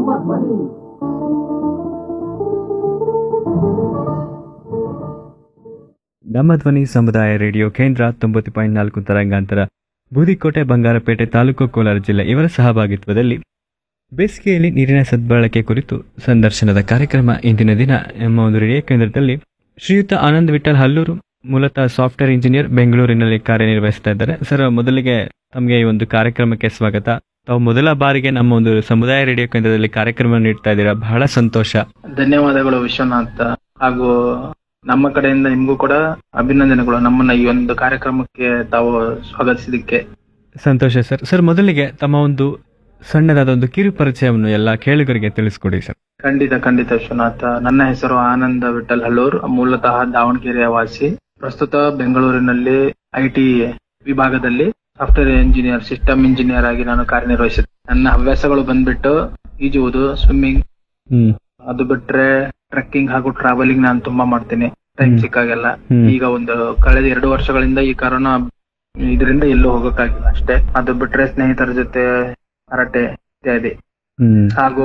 ನಮ್ಮ ಧ್ವನಿ ಸಮುದಾಯ ರೇಡಿಯೋ ಕೇಂದ್ರ 90.4 ತರಂಗಾಂತರ ಬೂದಿಕೋಟೆ ಬಂಗಾರಪೇಟೆ ತಾಲೂಕು ಕೋಲಾರ ಜಿಲ್ಲೆ ಇವರ ಸಹಭಾಗಿತ್ವದಲ್ಲಿ ಬೇಸಿಗೆಯಲ್ಲಿ ನೀರಿನ ಸದ್ಬಳಕೆ ಕುರಿತು ಸಂದರ್ಶನದ ಕಾರ್ಯಕ್ರಮ ಇಂದಿನ ದಿನ ನಮ್ಮ ಒಂದು ರೇಡಿಯೋ ಕೇಂದ್ರದಲ್ಲಿ ಶ್ರೀಯುತ ಆನಂದ್ ವಿಠಲ್ ಹಲ್ಲೂರು ಮೂಲತಃ ಸಾಫ್ಟ್ವೇರ್ ಇಂಜಿನಿಯರ್ ಬೆಂಗಳೂರಿನಲ್ಲಿ ಕಾರ್ಯನಿರ್ವಹಿಸ್ತಾ ಇದ್ದಾರೆ. ಸರ್, ಮೊದಲಿಗೆ ತಮಗೆ ಈ ಒಂದು ಕಾರ್ಯಕ್ರಮಕ್ಕೆ ಸ್ವಾಗತ. ತಾವು ಮೊದಲ ಬಾರಿಗೆ ನಮ್ಮ ಒಂದು ಸಮುದಾಯ ರೇಡಿಯೋ ಕೇಂದ್ರದಲ್ಲಿ ಕಾರ್ಯಕ್ರಮ ನೀಡ್ತಾ ಇದ್ದೀರಾ, ಬಹಳ ಸಂತೋಷ. ಧನ್ಯವಾದಗಳು ವಿಶ್ವನಾಥ್, ಹಾಗೂ ನಮ್ಮ ಕಡೆಯಿಂದ ನಿಮಗೂ ಕೂಡ ಅಭಿನಂದನೆಗಳು. ನಮ್ಮನ್ನ ಈ ಒಂದು ಕಾರ್ಯಕ್ರಮಕ್ಕೆ ತಾವು ಸ್ವಾಗತಿಸಿದ್ದಕ್ಕೆ ಸಂತೋಷ ಸರ್. ಸರ್, ಮೊದಲಿಗೆ ತಮ್ಮ ಒಂದು ಸಣ್ಣದಾದ ಒಂದು ಕಿರು ಪರಿಚಯವನ್ನು ಎಲ್ಲ ಕೇಳುಗರಿಗೆ ತಿಳಿಸ್ಕೊಡಿ ಸರ್. ಖಂಡಿತ ವಿಶ್ವನಾಥ್. ನನ್ನ ಹೆಸರು ಆನಂದ ವಿಠಲ್ ಹಲ್ಲೂರ್, ಮೂಲತಃ ದಾವಣಗೆರೆಯ ವಾಸಿ. ಪ್ರಸ್ತುತ ಬೆಂಗಳೂರಿನಲ್ಲಿ ಐಟಿ ವಿಭಾಗದಲ್ಲಿ ಸಾಫ್ಟ್ವೇರ್ ಇಂಜಿನಿಯರ್, ಸಿಸ್ಟಮ್ ಇಂಜಿನಿಯರ್ ಆಗಿ ನಾನು ಕಾರ್ಯನಿರ್ವಹಿಸುತ್ತೇನೆ. ನನ್ನ ಹವ್ಯಾಸಗಳು ಬಂದ್ಬಿಟ್ಟು ಈಜುವುದು, ಸ್ವಿಮ್ಮಿಂಗ್, ಅದು ಬಿಟ್ರೆ ಟ್ರೆಕ್ಕಿಂಗ್ ಹಾಗೂ ಟ್ರಾವೆಲಿಂಗ್ ನಾನು ತುಂಬಾ ಮಾಡ್ತೀನಿ ಟೈಮ್ ಸಿಕ್ಕಾಗೆಲ್ಲ. ಈಗ ಒಂದು ಕಳೆದ 2 ವರ್ಷಗಳಿಂದ ಈ ಕರೋನಾ ಇದರಿಂದ ಎಲ್ಲೂ ಹೋಗಕ್ಕಾಗಿಲ್ಲ ಅಷ್ಟೇ. ಅದು ಬಿಟ್ರೆ ಸ್ನೇಹಿತರ ಜೊತೆ ಹರಟೆ ಇತ್ಯಾದಿ, ಹಾಗೂ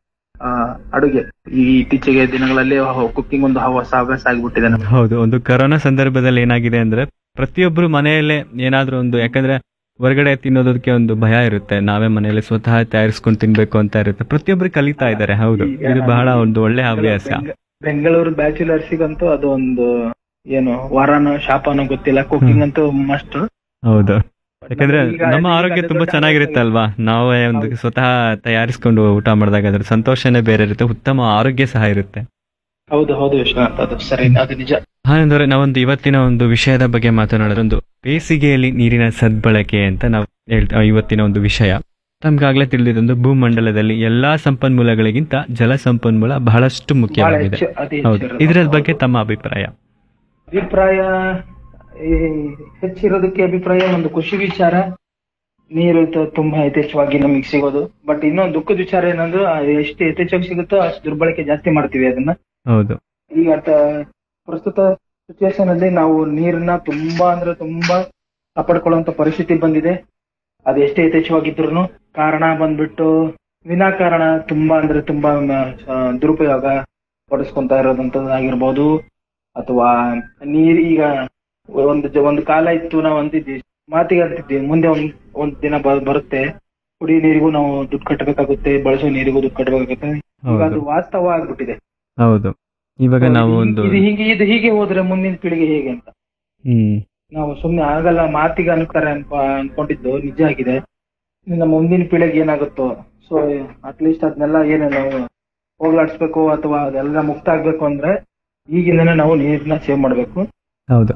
ಅಡುಗೆ. ಈ ಇತ್ತೀಚೆಗೆ ದಿನಗಳಲ್ಲಿ ಕುಕಿಂಗ್ ಒಂದು ಹೊಸ ಹವ್ಯಾಸ ಆಗಿಬಿಟ್ಟಿದೆ. ಹೌದು, ಒಂದು ಕರೋನಾ ಸಂದರ್ಭದಲ್ಲಿ ಏನಾಗಿದೆ ಅಂದ್ರೆ ಪ್ರತಿಯೊಬ್ಬರು ಮನೆಯಲ್ಲೇ ಏನಾದ್ರೂ ಒಂದು, ಯಾಕಂದ್ರೆ ಹೊರಗಡೆ ತಿನ್ನೋದಕ್ಕೆ ಒಂದು ಭಯ ಇರುತ್ತೆ, ನಾವೇ ಮನೆಯಲ್ಲಿ ಸ್ವತಃ ತಯಾರಿಸ್ಕೊಂಡು ತಿನ್ಬೇಕು ಅಂತ ಇರುತ್ತೆ. ಪ್ರತಿಯೊಬ್ಬರು ಕಲಿತಾ ಇದ್ದಾರೆ. ಹೌದು, ಇದು ಬಹಳ ಒಂದು ಒಳ್ಳೆ ಹವ್ಯಾಸ. ಬೆಂಗಳೂರು ಬ್ಯಾಚುಲರ್ಸಿಗಂತೂ ಅದು ಒಂದು ಏನು ವಾರನೋ ಶಾಪನೋ ಗೊತ್ತಿಲ್ಲ, ಕುಕಿಂಗ್ ಅಂತೂ ಮಸ್ಟ್. ಹೌದು, ಯಾಕಂದ್ರೆ ನಮ್ಮ ಆರೋಗ್ಯ ತುಂಬಾ ಚೆನ್ನಾಗಿರುತ್ತೆ ಅಲ್ವಾ, ನಾವೇ ಒಂದು ಸ್ವತಃ ತಯಾರಿಸ್ಕೊಂಡು ಊಟ ಮಾಡಿದಾಗ ಅದ್ರ ಸಂತೋಷನೇ ಬೇರೆ ಇರುತ್ತೆ, ಉತ್ತಮ ಆರೋಗ್ಯ ಸಹ ಇರುತ್ತೆ. ಹೌದು ವಿಶ್ವನಾಥ್, ಅದು ಸರಿ, ಅದು ನಿಜ. ಹಾಗಂದ್ರೆ ನಾವೊಂದು ಇವತ್ತಿನ ಒಂದು ವಿಷಯದ ಬಗ್ಗೆ ಮಾತನಾಡೋದೊಂದು ಬೇಸಿಗೆಯಲ್ಲಿ ನೀರಿನ ಸದ್ಬಳಕೆ ಅಂತ ನಾವು ಹೇಳ್ತಾ. ಇವತ್ತಿನ ಒಂದು ವಿಷಯ ತಮ್ಗಾಗ್ಲೇ ತಿಳಿದಿದ್ದೊಂದು, ಭೂಮಂಡಲದಲ್ಲಿ ಎಲ್ಲಾ ಸಂಪನ್ಮೂಲಗಳಿಗಿಂತ ಜಲ ಸಂಪನ್ಮೂಲ ಬಹಳಷ್ಟು ಮುಖ್ಯವಾಗಿದೆ. ಹೌದು, ಇದರ ಬಗ್ಗೆ ತಮ್ಮ ಅಭಿಪ್ರಾಯ ಹೆಚ್ಚಿರೋದಕ್ಕೆ ಅಭಿಪ್ರಾಯ ಒಂದು ಖುಷಿ ವಿಚಾರ. ನೀರು ತುಂಬಾ ಯಥೇಚ್ಛವಾಗಿ ನಮಗೆ ಸಿಗೋದು. ಬಟ್ ಇನ್ನೊಂದು ದುಃಖದ ವಿಚಾರ ಏನಂದ್ರೆ, ಎಷ್ಟು ಯಥೇಚ್ಛವಾಗಿ ಸಿಗುತ್ತೋ ಅಷ್ಟು ದುರ್ಬಳಕೆ ಜಾಸ್ತಿ ಮಾಡ್ತೀವಿ ಅದನ್ನ. ಹೌದು, ಈಗ ಪ್ರಸ್ತುತ ಸಿಚುವೇಶನ್ ಅಲ್ಲಿ ನಾವು ನೀರನ್ನ ತುಂಬಾ ಕಾಪಾಡ್ಕೊಳ್ಳುವಂತ ಪರಿಸ್ಥಿತಿ ಬಂದಿದೆ. ಅದು ಎಷ್ಟೇ ಯಥೇಚ್ಛವಾಗಿದ್ರು ಕಾರಣ ಬಂದ್ಬಿಟ್ಟು ವಿನಾಕಾರಣ ತುಂಬಾ ದುರುಪಯೋಗ ಪಡಿಸ್ಕೊಂತ ಇರೋದಂತದ್ದಾಗಿರ್ಬೋದು. ಅಥವಾ ಈಗ ಒಂದು ಕಾಲ ಇತ್ತು, ನಾವು ಅಂತಿದ್ವಿ, ಮಾತಿಗೆ ಅಂತಿದ್ವಿ, ಮುಂದೆ ಒಂದ್ ದಿನ ಬರುತ್ತೆ ಕುಡಿಯೋ ನೀರಿಗೂ ನಾವು ದುಡ್ಡು ಕಟ್ಟಬೇಕಾಗುತ್ತೆ, ಬಳಸೋ ನೀರಿಗೂ ದುಡ್ಡು ಕಟ್ಟಬೇಕಾಗುತ್ತೆ. ಈಗ ಅದು ವಾಸ್ತವ ಆಗ್ಬಿಟ್ಟಿದೆ. ಹೌದು, ಇವಾಗ ನಾವು ಇದು ಹೀಗೆ ಹೋದ್ರೆ ಮುಂದಿನ ಪೀಳಿಗೆ ಹೇಗೆ ಅಂತ ನಾವು ಸುಮ್ನೆ ಆಗಲ್ಲ, ಮಾತಿಗೆ ಅನ್ತಾರೆ ಅನ್ಕೊಂಡಿದ್ದು ನಿಜ ಆಗಿದೆ. ನಮ್ಮ ಮುಂದಿನ ಪೀಳಿಗೆ ಏನಾಗುತ್ತೋ. ಸೊ ಅಟ್ಲೀಸ್ಟ್ ಅದನ್ನೆಲ್ಲ ಏನು ನಾವು ಹೋಗ್ಲಾಡ್ಸ್ಬೇಕು ಅಥವಾ ಅದೆಲ್ಲ ಮುಕ್ತ ಆಗ್ಬೇಕು ಅಂದ್ರೆ ಈಗಿಂದನೇ ನಾವು ನೀರನ್ನ ಸೇವ್ ಮಾಡ್ಬೇಕು. ಹೌದು,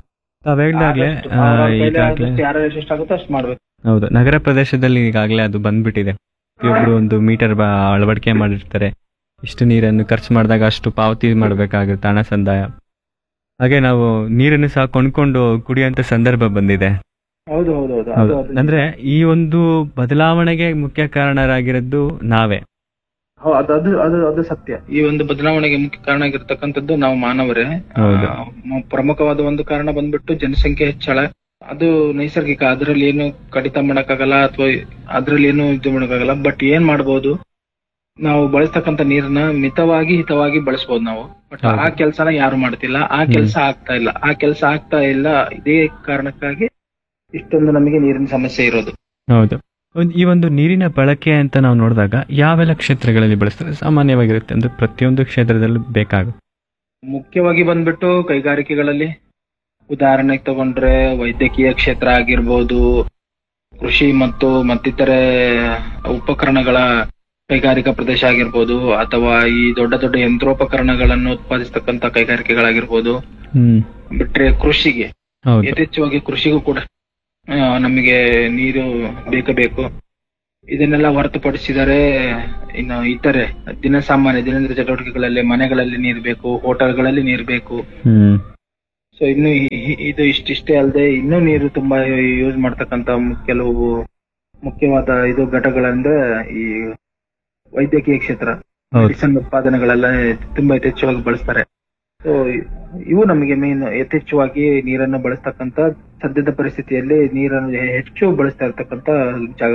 ಯಾರು ಎಷ್ಟಾಗುತ್ತೋ ಅಷ್ಟು ಮಾಡ್ಬೇಕು. ಹೌದು, ನಗರ ಪ್ರದೇಶದಲ್ಲಿ ಈಗಾಗಲೇ ಅದು ಬಂದ್ಬಿಟ್ಟಿದೆ. ಪ್ರತಿಯೊಬ್ರು ಒಂದು ಮೀಟರ್ ಅಳವಡಿಕೆ ಮಾಡಿರ್ತಾರೆ, ಇಷ್ಟು ನೀರನ್ನು ಖರ್ಚು ಮಾಡಿದಾಗ ಅಷ್ಟು ಪಾವತಿ ಮಾಡ್ಬೇಕಾಗುತ್ತೆ, ಹಣ ಸಂದಾಯ. ಹಾಗೆ ನಾವು ನೀರನ್ನು ಸಹ ಕೊಂಡ್ಕೊಂಡು ಕುಡಿಯುವಂತ ಸಂದರ್ಭ ಬಂದಿದೆ. ಹೌದು, ಅಂದ್ರೆ ಈ ಒಂದು ಬದಲಾವಣೆಗೆ ಮುಖ್ಯ ಕಾರಣರಾಗಿರೋದು ನಾವೇ. ಅದು ಸತ್ಯ. ಈ ಒಂದು ಬದಲಾವಣೆಗೆ ಮುಖ್ಯ ಕಾರಣ ಆಗಿರ್ತಕ್ಕಂಥದ್ದು ನಾವು ಮಾನವರೇ. ಪ್ರಮುಖವಾದ ಒಂದು ಕಾರಣ ಬಂದ್ಬಿಟ್ಟು ಜನಸಂಖ್ಯೆ ಹೆಚ್ಚಳ. ಅದು ನೈಸರ್ಗಿಕ, ಅದ್ರಲ್ಲಿ ಏನು ಕಡಿತ ಮಾಡಕ್ಕಾಗಲ್ಲ ಅಥವಾ ಅದ್ರಲ್ಲಿ ಏನು ಇದು ಮಾಡಕ್ಕಾಗಲ್ಲ. ಬಟ್ ಏನ್ ಮಾಡ್ಬೋದು, ನಾವು ಬಳಸ್ತಕ್ಕಂಥ ನೀರನ್ನ ಹಿತವಾಗಿ ಬಳಸಬಹುದು ನಾವು. ಬಟ್ ಆ ಕೆಲ್ಸನ ಯಾರು ಮಾಡ್ತಿಲ್ಲ, ಆ ಕೆಲಸ ಆಗ್ತಾ ಇಲ್ಲ. ಇದೇ ಕಾರಣಕ್ಕಾಗಿ ಇಷ್ಟೊಂದು ನಮಗೆ ನೀರಿನ ಸಮಸ್ಯೆ ಇರೋದು. ಹೌದು, ಈ ಒಂದು ನೀರಿನ ಬಳಕೆ ಅಂತ ನಾವು ನೋಡಿದಾಗ ಯಾವೆಲ್ಲ ಕ್ಷೇತ್ರಗಳಲ್ಲಿ ಬಳಸ್ತಾರೆ? ಸಾಮಾನ್ಯವಾಗಿರುತ್ತೆ ಅಂದ್ರೆ ಪ್ರತಿಯೊಂದು ಕ್ಷೇತ್ರದಲ್ಲೂ ಬೇಕಾಗುತ್ತೆ. ಮುಖ್ಯವಾಗಿ ಬಂದ್ಬಿಟ್ಟು ಕೈಗಾರಿಕೆಗಳಲ್ಲಿ, ಉದಾಹರಣೆಗೆ ತಗೊಂಡ್ರೆ ವೈದ್ಯಕೀಯ ಕ್ಷೇತ್ರ ಆಗಿರ್ಬೋದು, ಕೃಷಿ ಮತ್ತು ಮತ್ತಿತರೆ ಉಪಕರಣಗಳ ಕೈಗಾರಿಕಾ ಪ್ರದೇಶ ಆಗಿರ್ಬೋದು, ಅಥವಾ ಈ ದೊಡ್ಡ ದೊಡ್ಡ ಯಂತ್ರೋಪಕರಣಗಳನ್ನು ಉತ್ಪಾದಿಸತಕ್ಕಂತ ಕೈಗಾರಿಕೆಗಳಾಗಿರ್ಬೋದು. ಬಿಟ್ರೆ ಕೃಷಿಗೆ, ಯಥೇಚ್ಛವಾಗಿ ಕೃಷಿಗೂ ಕೂಡ ನಮಗೆ ನೀರು ಬೇಕು. ಇದನ್ನೆಲ್ಲ ಹೊರತುಪಡಿಸಿದರೆ ಇನ್ನು ಇತರೆ ದಿನನಿತ್ಯ ಚಟುವಟಿಕೆಗಳಲ್ಲಿ, ಮನೆಗಳಲ್ಲಿ ನೀರು ಬೇಕು, ಹೋಟೆಲ್ಗಳಲ್ಲಿ ನೀರು ಬೇಕು. ಸೊ ಇನ್ನು ಇದು ಇಷ್ಟೇ ಅಲ್ಲದೆ ಇನ್ನೂ ನೀರು ತುಂಬಾ ಯೂಸ್ ಮಾಡ್ತಕ್ಕಂತ ಕೆಲವು ಮುಖ್ಯವಾದ ಘಟಕಗಳಂದ್ರೆ ಈ ವೈದ್ಯಕೀಯ ಕ್ಷೇತ್ರ, ಮೆಡಿಸಿನ್ ಉತ್ಪಾದನೆಗಳೆಲ್ಲ ತುಂಬಾ ಯಥೇಚ್ಛವಾಗಿ ಬಳಸ್ತಾರೆ. ಸೊ ಇವು ನಮಗೆ ಮೇನ್ ಯಥೇಚ್ಛವಾಗಿ ನೀರನ್ನು ಬಳಸ್ತಕ್ಕಂತ ಸದ್ಯದ ಪರಿಸ್ಥಿತಿಯಲ್ಲಿ ನೀರನ್ನು ಹೆಚ್ಚು ಬಳಸ್ತಾ ಇರ್ತಕ್ಕಂತ ಜಾಗಗಳು.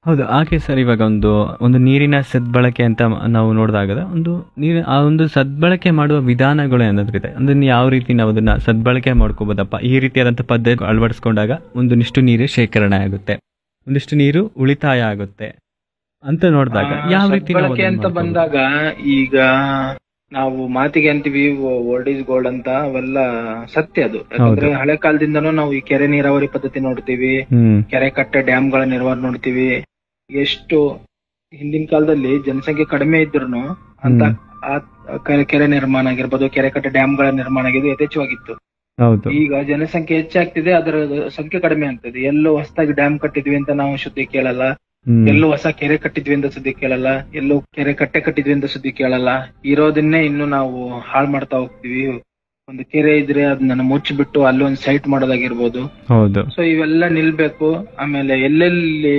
ಹೌದು, ಹಾಗೆ ಸರ್. ಇವಾಗ ಒಂದು ಒಂದು ನೀರಿನ ಸದ್ಬಳಕೆ ಅಂತ ನಾವು ನೋಡಿದಾಗ ಆ ಒಂದು ಸದ್ಬಳಕೆ ಮಾಡುವ ವಿಧಾನಗಳು ಏನಾದ್ರಿದೆ, ಅದನ್ನ ಯಾವ ರೀತಿ ನಾವು ಅದನ್ನ ಸದ್ಬಳಕೆ ಮಾಡ್ಕೋಬೋದಪ್ಪ, ಈ ರೀತಿಯಾದಂಥ ಪದ್ಧತಿ ಅಳವಡಿಸ್ಕೊಂಡಾಗ ಒಂದಿಷ್ಟು ನೀರು ಶೇಖರಣೆ ಆಗುತ್ತೆ, ಒಂದಿಷ್ಟು ನೀರು ಉಳಿತಾಯ ಆಗುತ್ತೆ ಅಂತ ನೋಡಿದಾಗ ಯಾವ ರೀತಿ ನಾವು ಸದ್ಬಳಕೆ ಅದನ್ನ ಅಂತ ಮಾಡ್ಕೋಬೋದು? ಬಂದಾಗ ಈಗ ನಾವು ಮಾತಿಗೆ ಅಂತೀವಿ ಓಲ್ಡ್ ಈಸ್ ಗೋಲ್ಡ್ ಅಂತ, ಅವೆಲ್ಲ ಸತ್ಯ ಅದು. ಯಾಕಂದ್ರೆ ಹಳೆ ಕಾಲದಿಂದನೂ ನಾವು ಈ ಕೆರೆ ನೀರಾವರಿ ಪದ್ಧತಿ ನೋಡ್ತೀವಿ, ಕೆರೆ ಕಟ್ಟೆ ಡ್ಯಾಮ್ಗಳ ನಿರ್ವಹಣೆ ನೋಡ್ತೀವಿ. ಎಷ್ಟು ಹಿಂದಿನ ಕಾಲದಲ್ಲಿ ಜನಸಂಖ್ಯೆ ಕಡಿಮೆ ಇದ್ರು ಅಂತ ಕೆರೆ ನಿರ್ಮಾಣ ಆಗಿರ್ಬೋದು, ಕೆರೆ ಕಟ್ಟೆ ಡ್ಯಾಮ್ಗಳ ನಿರ್ಮಾಣ ಆಗಿದ್ದು ಯಥೇಚ್ಛವಾಗಿತ್ತು. ಹೌದು. ಈಗ ಜನಸಂಖ್ಯೆ ಹೆಚ್ಚಾಗ್ತಿದೆ, ಅದರ ಸಂಖ್ಯೆ ಕಡಿಮೆ ಆಗ್ತದೆ. ಎಲ್ಲೋ ಹೊಸದಾಗಿ ಡ್ಯಾಮ್ ಕಟ್ಟಿದ್ವಿ ಅಂತ ನಾವು ಸುದ್ದಿ ಕೇಳಲ್ಲ, ಎಲ್ಲೋ ಹೊಸ ಕೆರೆ ಕಟ್ಟಿದ್ವಿ ಅಂತ ಸುದ್ದಿ ಕೇಳಲ್ಲ, ಎಲ್ಲೋ ಕೆರೆ ಕಟ್ಟೆ ಕಟ್ಟಿದ್ವಿ ಅಂತ ಸುದ್ದಿ ಕೇಳಲ್ಲ. ಇರೋದನ್ನೇ ಇನ್ನು ನಾವು ಹಾಳು ಮಾಡ್ತಾ ಹೋಗ್ತೀವಿ. ಒಂದು ಕೆರೆ ಇದ್ರೆ ಅದನ್ನ ಮುಚ್ಚಿಬಿಟ್ಟು ಅಲ್ಲೊಂದು ಸೈಟ್ ಮಾಡೋದಾಗಿರ್ಬೋದು. ಹೌದು. ಸೊ ಇವೆಲ್ಲ ನಿಲ್ಬೇಕು. ಆಮೇಲೆ ಎಲ್ಲೆಲ್ಲಿ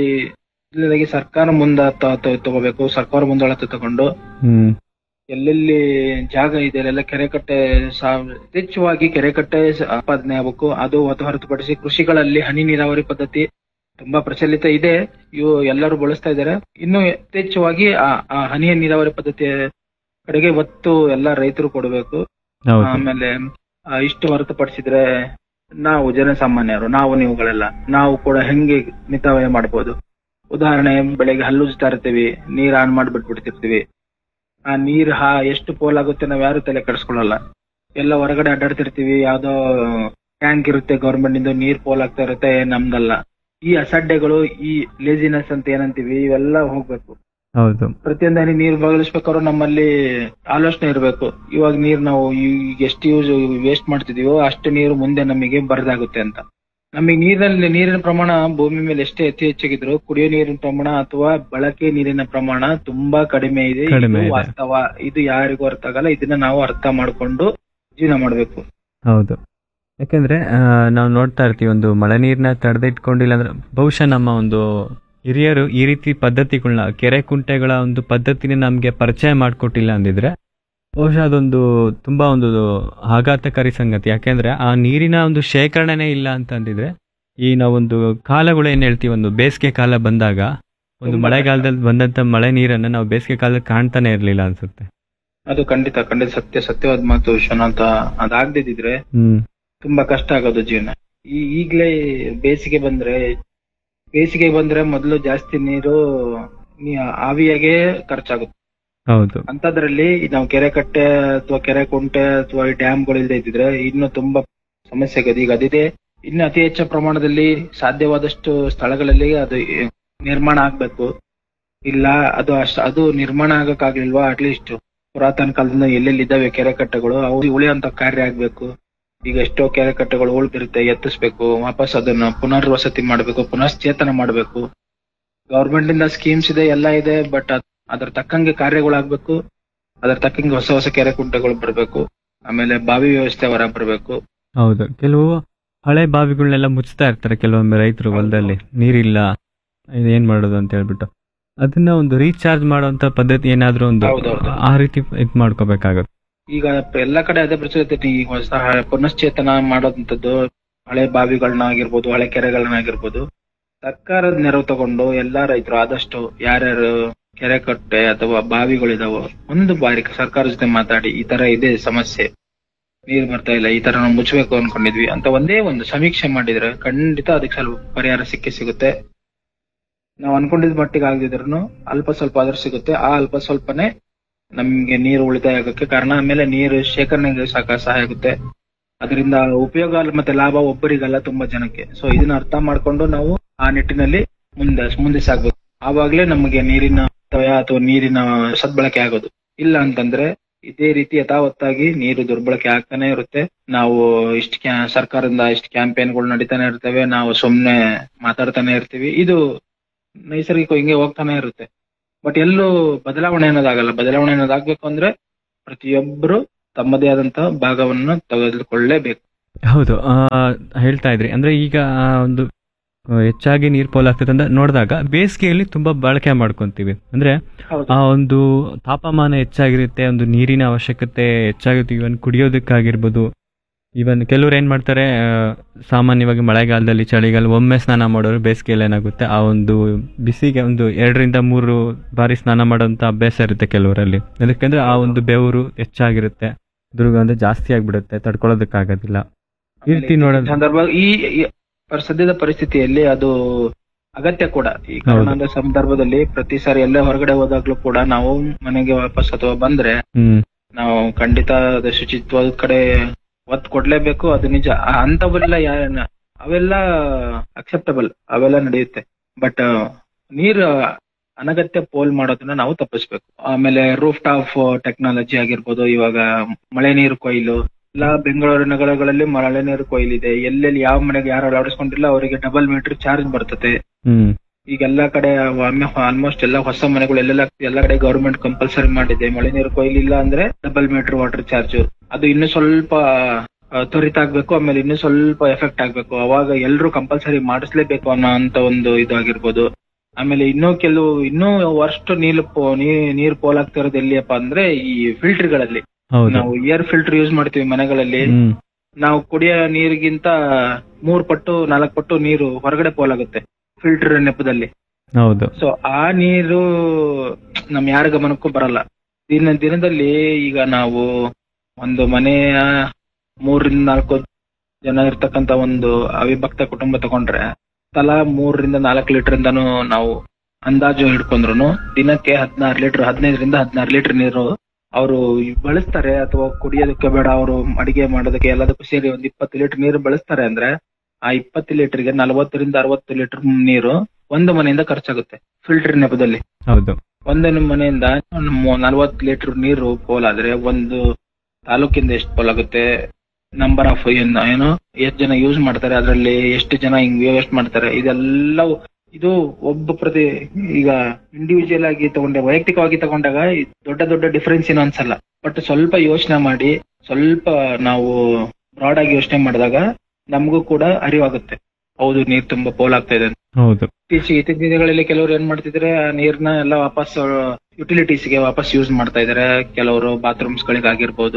ಸರ್ಕಾರ ತಗೋಬೇಕು, ಸರ್ಕಾರ ಮುಂದಾಳತೆ ತಗೊಂಡು ಎಲ್ಲೆಲ್ಲಿ ಜಾಗ ಇದೆ ಅಲ್ಲೆಲ್ಲ ಕೆರೆ ಕಟ್ಟೆ ಯಥೇಚ್ಛವಾಗಿ ಕೆರೆ ಕಟ್ಟೆ ಉತ್ಪಾದನೆ ಆಗಬೇಕು. ಅದು ಹೊರತುಪಡಿಸಿ ಕೃಷಿಗಳಲ್ಲಿ ಹನಿ ನೀರಾವರಿ ಪದ್ಧತಿ ತುಂಬಾ ಪ್ರಚಲಿತ ಇದೆ, ಇವು ಎಲ್ಲರೂ ಬಳಸ್ತಾ ಇದ್ದಾರೆ. ಇನ್ನು ಯಥೇಚ್ಛವಾಗಿ ಆ ಹನಿ ನೀರಾವರಿ ಪದ್ಧತಿಯ ಕಡೆಗೆ ಒತ್ತು ಎಲ್ಲ ರೈತರು ಕೊಡಬೇಕು. ಆಮೇಲೆ ಇಷ್ಟು ಹೊರತುಪಡಿಸಿದ್ರೆ ನಾವು ಜನಸಾಮಾನ್ಯರು, ನೀವುಗಳೆಲ್ಲ ನಾವು ಕೂಡ ಹೆಂಗೆ ಮಿತವ್ಯಯ ಮಾಡ್ಬೋದು. ಉದಾಹರಣೆ, ಬೆಳಗ್ಗೆ ಹಲ್ಲುಜ್ತಾ ಇರ್ತೀವಿ, ನೀರ್ ಆನ್ ಮಾಡ್ಬಿಟ್ಬಿಡ್ತಿರ್ತೀವಿ. ಆ ನೀರ್ ಎಷ್ಟು ಪೋಲ್ ಆಗುತ್ತೆ ನಾವ್ ಯಾರು ತಲೆ ಕೆಡಿಸ್ಕೊಳ್ಳಲ್ಲ. ಎಲ್ಲ ಹೊರಗಡೆ ಅಡ್ಡಾಡ್ತಿರ್ತೀವಿ, ಯಾವ್ದೋ ಟ್ಯಾಂಕ್ ಇರುತ್ತೆ ಗವರ್ಮೆಂಟ್ ಇಂದ, ನೀರ್ ಪೋಲ್ ಆಗ್ತಾ ಇರುತ್ತೆ, ನಮ್ದಲ್ಲ. ಈ ಅಸಡ್ಡೆಗಳು, ಈ ಲೇಜಿನೆಸ್ ಅಂತ ಏನಂತೀವಿ, ಇವೆಲ್ಲ ಹೋಗ್ಬೇಕು. ಹೌದು. ಪ್ರತಿಯೊಂದು ಹನಿ ನೀರು ಬದಲಿಸ್ಬೇಕಾದ್ರೂ ನಮ್ಮಲ್ಲಿ ಆಲೋಚನೆ ಇರಬೇಕು. ಇವಾಗ ನೀರ್ ನಾವು ಈಗ ಎಷ್ಟು ವೇಸ್ಟ್ ಮಾಡ್ತಿದೀವೋ ಅಷ್ಟು ನೀರು ಮುಂದೆ ನಮಗೆ ಬರದಾಗುತ್ತೆ ಅಂತ. ನಮಗೆ ನೀರಿನ ಪ್ರಮಾಣ ಭೂಮಿ ಮೇಲೆ ಎಷ್ಟೇ ಹೆಚ್ಚಾಗಿದ್ರು ಕುಡಿಯೋ ನೀರಿನ ಪ್ರಮಾಣ ಅಥವಾ ಬಳಕೆ ನೀರಿನ ಪ್ರಮಾಣ ತುಂಬಾ ಕಡಿಮೆ ಇದೆ. ಇದು ವಾಸ್ತವ, ಇದು ಯಾರಿಗೂ ಅರ್ಥ ಆಗಲ್ಲ. ಇದನ್ನ ನಾವು ಅರ್ಥ ಮಾಡ್ಕೊಂಡು ಜೀವನ ಮಾಡ್ಬೇಕು. ಹೌದು. ಯಾಕಂದ್ರೆ ನಾವು ನೋಡ್ತಾ ಇರ್ತೀವಿ, ಒಂದು ಮಳೆ ನೀರನ್ನ ತಡೆದಿಟ್ಕೊಂಡಿಲ್ಲ ಅಂದ್ರೆ ಬಹುಶಃ ನಮ್ಮ ಒಂದು ಹಿರಿಯರು ಈ ರೀತಿ ಪದ್ಧತಿಗಳನ್ನ, ಕೆರೆ ಕುಂಟೆಗಳ ಒಂದು ಪದ್ಧತಿನ ನಮ್ಗೆ ಪರಿಚಯ ಮಾಡಿಕೊಟ್ಟಿಲ್ಲ ಅಂದಿದ್ರೆ ಬಹುಶಃ ಅದೊಂದು ತುಂಬಾ ಒಂದು ಆಘಾತಕಾರಿ ಸಂಗತಿ. ಯಾಕೆಂದ್ರೆ ಆ ನೀರಿನ ಒಂದು ಶೇಖರಣೆನೇ ಇಲ್ಲ ಅಂತಂದಿದ್ರೆ ಈ ನಾವೊಂದು ಕಾಲಗಳು ಏನ್ ಹೇಳ್ತೀವಿ, ಒಂದು ಬೇಸಿಗೆ ಕಾಲ ಬಂದಾಗ ಒಂದು ಮಳೆಗಾಲದಲ್ಲಿ ಬಂದಂತ ಮಳೆ ನೀರನ್ನ ನಾವು ಬೇಸಿಗೆ ಕಾಲದಲ್ಲಿ ಕಾಣ್ತಾನೆ ಇರ್ಲಿಲ್ಲ ಅನ್ಸುತ್ತೆ. ಅದು ಖಂಡಿತ ಸತ್ಯವಾದ ಮಾತು ವಿಶ್ವನಾಥ. ಅದಾಗದಿದ್ರೆ ತುಂಬಾ ಕಷ್ಟ ಆಗೋದು ಜೀವನ. ಈಗ್ಲೇ ಬೇಸಿಗೆ ಬಂದ್ರೆ ಮೊದಲು ಜಾಸ್ತಿ ನೀರು ಆವಿಯಾಗೆ ಖರ್ಚಾಗುತ್ತೆ. ಹೌದು. ಅಂತದ್ರಲ್ಲಿ ನಾವು ಕೆರೆ ಕಟ್ಟೆ ಅಥವಾ ಕೆರೆ ಕುಂಟೆ ಅಥವಾ ಡ್ಯಾಮ್ಗಳು ಇಲ್ಲದೆ ಇದ್ದಿದ್ರೆ ಇನ್ನು ತುಂಬಾ ಸಮಸ್ಯೆ ಆಗೋದು. ಈಗ ಅದಿದೆ, ಇನ್ನು ಅತಿ ಹೆಚ್ಚು ಪ್ರಮಾಣದಲ್ಲಿ ಸಾಧ್ಯವಾದಷ್ಟು ಸ್ಥಳಗಳಲ್ಲಿ ಅದು ನಿರ್ಮಾಣ ಆಗ್ಬೇಕು. ಇಲ್ಲ ಅದು ನಿರ್ಮಾಣ ಆಗಕ್ಕಾಗ್ಲಿಲ್ವಾ, ಅಟ್ಲೀಸ್ಟ್ ಪುರಾತನ ಕಾಲದಿಂದ ಎಲ್ಲೆಲ್ಲಿ ಇದ್ದಾವೆ ಕೆರೆ ಕಟ್ಟೆಗಳು ಅವು ಉಳಿಯುವಂತ ಕಾರ್ಯ ಆಗ್ಬೇಕು. ಈಗ ಎಷ್ಟೋ ಕೆರೆ ಕಟ್ಟೆಗಳು ಉಳಿದಿರುತ್ತೆ, ಎತ್ತಿಸ್ಬೇಕು, ವಾಪಸ್ ಅದನ್ನ ಪುನರ್ವಸತಿ ಮಾಡ್ಬೇಕು, ಪುನಶ್ಚೇತನ ಮಾಡ್ಬೇಕು. ಗವರ್ಮೆಂಟ್ ಇಂದ ಸ್ಕೀಮ್ಸ್ ಇದೆ, ಎಲ್ಲ ಇದೆ, ಬಟ್ ಅದ್ರ ತಕ್ಕಂಗೆ ಕಾರ್ಯಗಳಾಗ್ಬೇಕು. ಅದ್ರ ತಕ್ಕಂಗೆ ಹೊಸ ಕೆರೆ ಕುಂಟೆಗಳು ಬರ್ಬೇಕು. ಆಮೇಲೆ ಬಾವಿ ವ್ಯವಸ್ಥೆ ಹೊರ ಬರ್ಬೇಕು. ಹೌದು. ಕೆಲವು ಹಳೆ ಬಾವಿಗಳನ್ನೆಲ್ಲ ಮುಚ್ತಾ ಇರ್ತಾರೆ ಕೆಲವೊಮ್ಮೆ ರೈತರು ಹೊಲದಲ್ಲಿ, ನೀರಿಲ್ಲ, ಏನ್ ಮಾಡೋದು ಅಂತ ಹೇಳ್ಬಿಟ್ಟು ಅದನ್ನ ಒಂದು ರೀಚಾರ್ಜ್ ಮಾಡುವಂತ ಪದ್ಧತಿ ಏನಾದ್ರೂ ಒಂದು ಆ ರೀತಿ ಇದ್ ಮಾಡ್ಕೋಬೇಕಾಗುತ್ತೆ. ಈಗ ಎಲ್ಲಾ ಕಡೆ ಅದೇ ಪ್ರಚಲಿತ. ಈಗ ಹೊಸ ಪುನಶ್ಚೇತನ ಮಾಡೋದಂಥದ್ದು ಹಳೆ ಬಾವಿಗಳನ್ನಾಗಿರ್ಬೋದು, ಹಳೆ ಕೆರೆಗಳನ್ನಾಗಿರ್ಬೋದು, ಸರ್ಕಾರದ ನೆರವು ತಗೊಂಡು ಎಲ್ಲಾ ರೈತರು ಆದಷ್ಟು ಯಾರ್ಯಾರು ಕೆರೆ ಕಟ್ಟೆ ಅಥವಾ ಬಾವಿಗಳಿದಾವೋ ಒಂದು ಬಾರಿ ಸರ್ಕಾರ ಜೊತೆ ಮಾತಾಡಿ, ಈ ತರ ಇದೆ ಸಮಸ್ಯೆ, ನೀರ್ ಬರ್ತಾ ಇಲ್ಲ, ಈ ತರ ನಾವು ಮುಚ್ಚಬೇಕು ಅನ್ಕೊಂಡಿದ್ವಿ ಅಂತ ಒಂದೇ ಒಂದು ಸಮೀಕ್ಷೆ ಮಾಡಿದ್ರೆ ಖಂಡಿತ ಅದಕ್ಕೆ ಸ್ವಲ್ಪ ಪರಿಹಾರ ಸಿಗುತ್ತೆ. ನಾವು ಅನ್ಕೊಂಡಿದ್ ಮಟ್ಟಿಗೆ ಆಗದಿದ್ರು ಅಲ್ಪ ಸ್ವಲ್ಪ ಆದ್ರೂ ಸಿಗುತ್ತೆ. ಆ ಅಲ್ಪ ಸ್ವಲ್ಪನೇ ನಮ್ಗೆ ನೀರು ಉಳಿತಾಯ ಆಗೋಕ್ಕೆ ಕಾರಣ. ಆಮೇಲೆ ನೀರು ಶೇಖರಣೆಗೆ ಸಹಾಯ ಆಗುತ್ತೆ. ಅದರಿಂದ ಉಪಯೋಗ ಮತ್ತೆ ಲಾಭ ಒಬ್ಬರಿಗಲ್ಲ, ತುಂಬಾ ಜನಕ್ಕೆ. ಸೊ ಇದನ್ನ ಅರ್ಥ ಮಾಡ್ಕೊಂಡು ನಾವು ಆ ನಿಟ್ಟಿನಲ್ಲಿ ಮುಂದೆ ಸಾಗ್ಬೇಕು. ಆವಾಗ್ಲೇ ನಮಗೆ ನೀರಿನ ಅಥವಾ ನೀರಿನ ಸದ್ಬಳಕೆ ಆಗೋದು. ಇಲ್ಲ ಅಂತಂದ್ರೆ ಇದೇ ರೀತಿ ಯಥಾವತ್ತಾಗಿ ನೀರು ದುರ್ಬಳಕೆ ಆಗ್ತಾನೆ ಇರುತ್ತೆ. ನಾವು ಸರ್ಕಾರದಿಂದ ಇಷ್ಟು ಕ್ಯಾಂಪೇನ್ಗಳು ನಡೀತಾನೆ ಇರ್ತವೆ, ನಾವು ಸುಮ್ನೆ ಮಾತಾಡ್ತಾನೆ ಇರ್ತೀವಿ. ಇದು ನೈಸರ್ಗಿಕ ಹಿಂಗೆ ಹೋಗ್ತಾನೆ ಇರುತ್ತೆ. ಬಟ್ ಎಲ್ಲೂ ಬದಲಾವಣೆ ಅನ್ನೋದಾಗಲ್ಲ. ಬದಲಾವಣೆ ಅನ್ನೋದಾಗ್ಬೇಕು ಅಂದ್ರೆ ಪ್ರತಿಯೊಬ್ಬರು ತಮ್ಮದೇ ಆದಂತಹ ಭಾಗವನ್ನು ತೆಗೆದುಕೊಳ್ಳಲೇಬೇಕು. ಹೌದು. ಹೇಳ್ತಾ ಇದ್ರಿ ಅಂದ್ರೆ ಈಗ ಒಂದು ಹೆಚ್ಚಾಗಿ ನೀರ್ ಪೋಲಾಗ್ತದೆ ಅಂತ ನೋಡಿದಾಗ ಬೇಸಿಗೆಯಲ್ಲಿ ತುಂಬಾ ಬಳಕೆ ಮಾಡ್ಕೊಂತೀವಿ. ಅಂದ್ರೆ ಆ ಒಂದು ತಾಪಮಾನ ಹೆಚ್ಚಾಗಿರುತ್ತೆ, ಒಂದು ನೀರಿನ ಅವಶ್ಯಕತೆ ಹೆಚ್ಚಾಗಿರುತ್ತೆ. ಇವನ್ ಕುಡಿಯೋದಕ್ಕಾಗಿರ್ಬೋದು, ಇವನ್ ಕೆಲವ್ರು ಏನ್ ಮಾಡ್ತಾರೆ, ಸಾಮಾನ್ಯವಾಗಿ ಮಳೆಗಾಲದಲ್ಲಿ ಚಳಿಗಾಲ ಒಮ್ಮೆ ಸ್ನಾನ ಮಾಡೋರು, ಬೇಸಿಗೆಯಲ್ಲಿ ಏನಾಗುತ್ತೆ ಆ ಒಂದು ಬಿಸಿಗೆ ಒಂದು 2 3 ಬಾರಿ ಸ್ನಾನ ಮಾಡೋಂಥ ಅಭ್ಯಾಸ ಇರುತ್ತೆ ಕೆಲವರಲ್ಲಿ. ಯಾಕಂದ್ರೆ ಆ ಒಂದು ಬೆವರು ಹೆಚ್ಚಾಗಿರುತ್ತೆ, ದುರ್ಗಂಧ ಜಾಸ್ತಿ ಆಗ್ಬಿಡುತ್ತೆ, ತಡ್ಕೊಳ್ಳೋದಕ್ಕಾಗೋದಿಲ್ಲ. ಈ ರೀತಿ ನೋಡೋದು ಸಂದರ್ಭ ಈ ಸದ್ಯದ ಪರಿಸ್ಥಿತಿಯಲ್ಲಿ ಅದು ಅಗತ್ಯ ಕೂಡ. ಈ ಕೊರೋನಾದ ಸಂದರ್ಭದಲ್ಲಿ ಪ್ರತಿ ಸಾರಿ ಎಲ್ಲೇ ಹೊರಗಡೆ ಹೋದಾಗ್ಲೂ ಕೂಡ ನಾವು ಮನೆಗೆ ವಾಪಸ್ ಅಥವಾ ಬಂದ್ರೆ ನಾವು ಖಂಡಿತ ಅದು ಶುಚಿತ್ವದ ಕಡೆ ಒತ್ತು ಕೊಡ್ಲೇಬೇಕು. ಅದು ನಿಜ. ಅಂತವೆಲ್ಲ ಅವೆಲ್ಲ ಅಕ್ಸೆಪ್ಟಬಲ್, ಅವೆಲ್ಲ ನಡೆಯುತ್ತೆ. ಬಟ್ ನೀರು ಅನಗತ್ಯ ಪೋಲ್ ಮಾಡೋದನ್ನ ನಾವು ತಪ್ಪಿಸ್ಬೇಕು. ಆಮೇಲೆ ರೂಫ್ ಟಾಪ್ ಟೆಕ್ನಾಲಜಿ ಆಗಿರ್ಬೋದು, ಇವಾಗ ಮಳೆ ನೀರು ಕೊಯ್ಲು ಎಲ್ಲ ಬೆಂಗಳೂರು ನಗರಗಳಲ್ಲಿ ಮಳೆ ನೀರು ಕೊಯ್ಲಿದೆ. ಎಲ್ಲೆಲ್ಲಿ ಯಾವ ಮನೆಗೆ ಯಾರು ಅಳವಡಿಸ್ಕೊಂಡಿಲ್ಲ ಅವರಿಗೆ ಡಬಲ್ ಮೀಟರ್ ಚಾರ್ಜ್ ಬರ್ತದೆ. ಈಗ ಎಲ್ಲಾ ಕಡೆ ಆಲ್ಮೋಸ್ಟ್ ಎಲ್ಲ ಹೊಸ ಮನೆಗಳು ಎಲ್ಲ ಕಡೆ ಗವರ್ಮೆಂಟ್ ಕಂಪಲ್ಸರಿ ಮಾಡಿದೆ. ಮಳೆ ನೀರು ಕೊಯ್ಲಿಲ್ಲ ಅಂದ್ರೆ ಡಬಲ್ ಮೀಟರ್ ವಾಟರ್ ಚಾರ್ಜ್. ಅದು ಇನ್ನು ಸ್ವಲ್ಪ ತ್ವರಿತ ಆಗ್ಬೇಕು, ಆಮೇಲೆ ಇನ್ನು ಸ್ವಲ್ಪ ಎಫೆಕ್ಟ್ ಆಗ್ಬೇಕು. ಅವಾಗ ಎಲ್ರು ಕಂಪಲ್ಸರಿ ಮಾಡಿಸ್ಲೇಬೇಕು ಅನ್ನೋ ಅಂತ ಒಂದು ಇದಾಗಿರ್ಬೋದು. ಆಮೇಲೆ ಇನ್ನೂ ವರ್ಸ್ಟ್ ನೀರು ಪೋಲಾಗ್ತಿರೋದು ಎಲ್ಲಿಯಪ್ಪ ಅಂದ್ರೆ ಈ ಫಿಲ್ಟರ್ಗಳಲ್ಲಿ. ನಾವು ಏರ್ ಫಿಲ್ಟರ್ ಯೂಸ್ ಮಾಡ್ತೀವಿ ಮನೆಗಳಲ್ಲಿ. ನಾವು ಕುಡಿಯೋ ನೀರಿಗಿಂತ 3 ಪಟ್ಟು 4 ಪಟ್ಟು ನೀರು ಹೊರಗಡೆ ಪೋಲಾಗುತ್ತೆ ಫಿಲ್ಟರ್ ನೆಪದಲ್ಲಿ. ಹೌದು. ಸೊ ಆ ನೀರು ನಮ್ ಯಾರ ಗಮನಕ್ಕೂ ಬರಲ್ಲ. ದಿನದಲ್ಲಿ ಈಗ ನಾವು ಒಂದು ಮನೆಯ 3 ರಿಂದ 4 ಜನ ಇರ್ತಕ್ಕಂತ ಒಂದು ಅವಿಭಕ್ತ ಕುಟುಂಬ ತಗೊಂಡ್ರೆ ತಲಾ 3 ರಿಂದ 4 ಲೀಟರ್ ಇಂದಾನು ನಾವು ಅಂದಾಜು ಹಿಡ್ಕೊಂಡ್ರು ದಿನಕ್ಕೆ 15 ರಿಂದ 16 ಲೀಟರ್ ನೀರು ಅವರು ಬಳಸ್ತಾರೆ. ಅಥವಾ ಕುಡಿಯೋದಕ್ಕೆ ಬೇಡ, ಅವರು ಅಡಿಗೆ ಮಾಡೋದಕ್ಕೆ ಎಲ್ಲದಕ್ಕೂ ಸೇರಿ ಒಂದು 20 ಲೀಟರ್ ನೀರು ಬಳಸ್ತಾರೆ ಅಂದ್ರೆ ಆ 20 ಲೀಟರ್ಗೆ 40 ರಿಂದ 60 ಲೀಟರ್ ನೀರು ಒಂದು ಮನೆಯಿಂದ ಖರ್ಚಾಗುತ್ತೆ ಫಿಲ್ಟರ್ ನೆಪದಲ್ಲಿ. ಹೌದು. ಒಂದೇ ಮನೆಯಿಂದ 40 ಲೀಟರ್ ನೀರು ಪೋಲಾದ್ರೆ ಒಂದು ತಾಲೂಕಿಂದ ಎಷ್ಟು ಪೋಲಾಗುತ್ತೆ, ನಂಬರ್ ಆಫ್ ಏನು ಎಷ್ಟು ಜನ ಯೂಸ್ ಮಾಡ್ತಾರೆ, ಅದರಲ್ಲಿ ಎಷ್ಟು ಜನ ಹಿಂಗ್ ವೇಸ್ಟ್ ಮಾಡ್ತಾರೆ, ಇದೆಲ್ಲ ಇದು ಈಗ ಇಂಡಿವಿಜುವಲ್ ಆಗಿ ವೈಯಕ್ತಿಕವಾಗಿ ತಗೊಂಡಾಗ ದೊಡ್ಡ ಡಿಫರೆನ್ಸ್ ಏನು ಅನ್ಸಲ್ಲ. ಬಟ್ ಸ್ವಲ್ಪ ಯೋಚನೆ ಮಾಡಿ, ಸ್ವಲ್ಪ ನಾವು ಬ್ರಾಡ್ ಆಗಿ ಯೋಚನೆ ಮಾಡಿದಾಗ ನಮಗೂ ಕೂಡ ಅರಿವಾಗುತ್ತೆ, ಹೌದು ನೀರ್ ತುಂಬಾ ಪೋಲಾಗ್ತಾ ಇದೆ. ಹೌದು. ಇತ್ತೀಚಿನ ದಿನಗಳಲ್ಲಿ ಕೆಲವರು ಏನ್ ಮಾಡ್ತಿದ್ರೆ ನೀರ್ನ ಎಲ್ಲ ವಾಪಸ್ ಯುಟಿಲಿಟೀಸ್ ಗೆ ವಾಪಸ್ ಯೂಸ್ ಮಾಡ್ತಾ ಇದಾರೆ. ಕೆಲವರು ಬಾತ್ರೂಮ್ಸ್ ಗಳಿಗಾಗಿರ್ಬೋದು,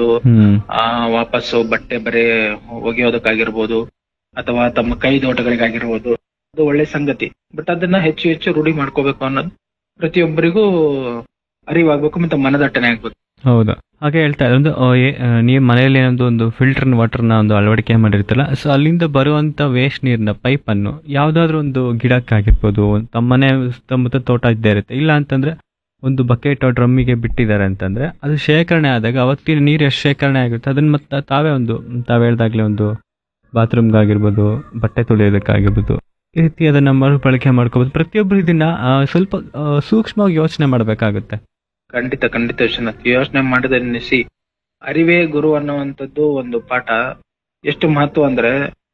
ವಾಪಸ್ ಬಟ್ಟೆ ಬರೆ ಒಗೆಯೋದಕ್ಕಾಗಿರ್ಬೋದು, ಅಥವಾ ತಮ್ಮ ಕೈ ತೋಟಗಳಿಗಾಗಿರ್ಬೋದು. ಅದು ಒಳ್ಳೆ ಸಂಗತಿ. ಬಟ್ ಅದನ್ನ ಹೆಚ್ಚು ರೂಢಿ ಮಾಡ್ಕೋಬೇಕು ಅನ್ನೋದು ಪ್ರತಿಯೊಬ್ಬರಿಗೂ ಅರಿವಾಗ್ಬೇಕು, ಮತ್ತೆ ಮನದಟ್ಟನೆ ಆಗ್ಬೇಕು. ಹೌದಾ. ಹಾಗೆ ಹೇಳ್ತಾ ಒಂದು ನೀವು ಮನೆಯಲ್ಲಿ ಒಂದು ಫಿಲ್ಟರ್ ವಾಟರ್ನ ಒಂದು ಅಳವಡಿಕೆ ಮಾಡಿರ್ತಾರಲ್ಲ, ಸೊ ಅಲ್ಲಿಂದ ಬರುವಂತ ವೇಸ್ಟ್ ನೀರಿನ ಪೈಪ್ ಅನ್ನು ಯಾವ್ದಾದ್ರು ಒಂದು ಗಿಡಕ್ಕಾಗಿರ್ಬೋದು, ತಮ್ಮನೆ ಸುತ್ತಮುತ್ತ ತೋಟ ಇದ್ದೇ ಇರುತ್ತೆ, ಇಲ್ಲ ಅಂತಂದ್ರೆ ಒಂದು ಬಕೆಟ್ ಡ್ರಮ್ಮಿಗೆ ಬಿಟ್ಟಿದ್ದಾರೆ ಅಂತಂದ್ರೆ ಅದು ಶೇಖರಣೆ ಆದಾಗ ಅವತ್ತಿನ ನೀರು ಎಷ್ಟು ಶೇಖರಣೆ ಆಗುತ್ತೆ ಅದನ್ನ ಮತ್ತೆ ತಾವೇ ಹೇಳ್ದಾಗ್ಲೇ ಒಂದು ಬಾತ್ರೂಮ್ಗಾಗಿರ್ಬೋದು, ಬಟ್ಟೆ ತೊಳೆಯೋದಕ್ಕಾಗಿರ್ಬೋದು, ಈ ರೀತಿ ಅದನ್ನ ಮರುಬಳಕೆ ಮಾಡ್ಕೋಬಹುದು. ಪ್ರತಿಯೊಬ್ಬರು ಇದನ್ನ ಸ್ವಲ್ಪ ಸೂಕ್ಷ್ಮವಾಗಿ ಯೋಚನೆ ಮಾಡಬೇಕಾಗುತ್ತೆ. ಖಂಡಿತ ಯೋಚನೆ ಮಾಡಿದ ನಿಸಿ ಅರಿವೇ ಗುರು ಅನ್ನುವಂಥದ್ದು ಒಂದು ಪಾಠ ಎಷ್ಟು ಮಹತ್ವ ಅಂದ್ರೆ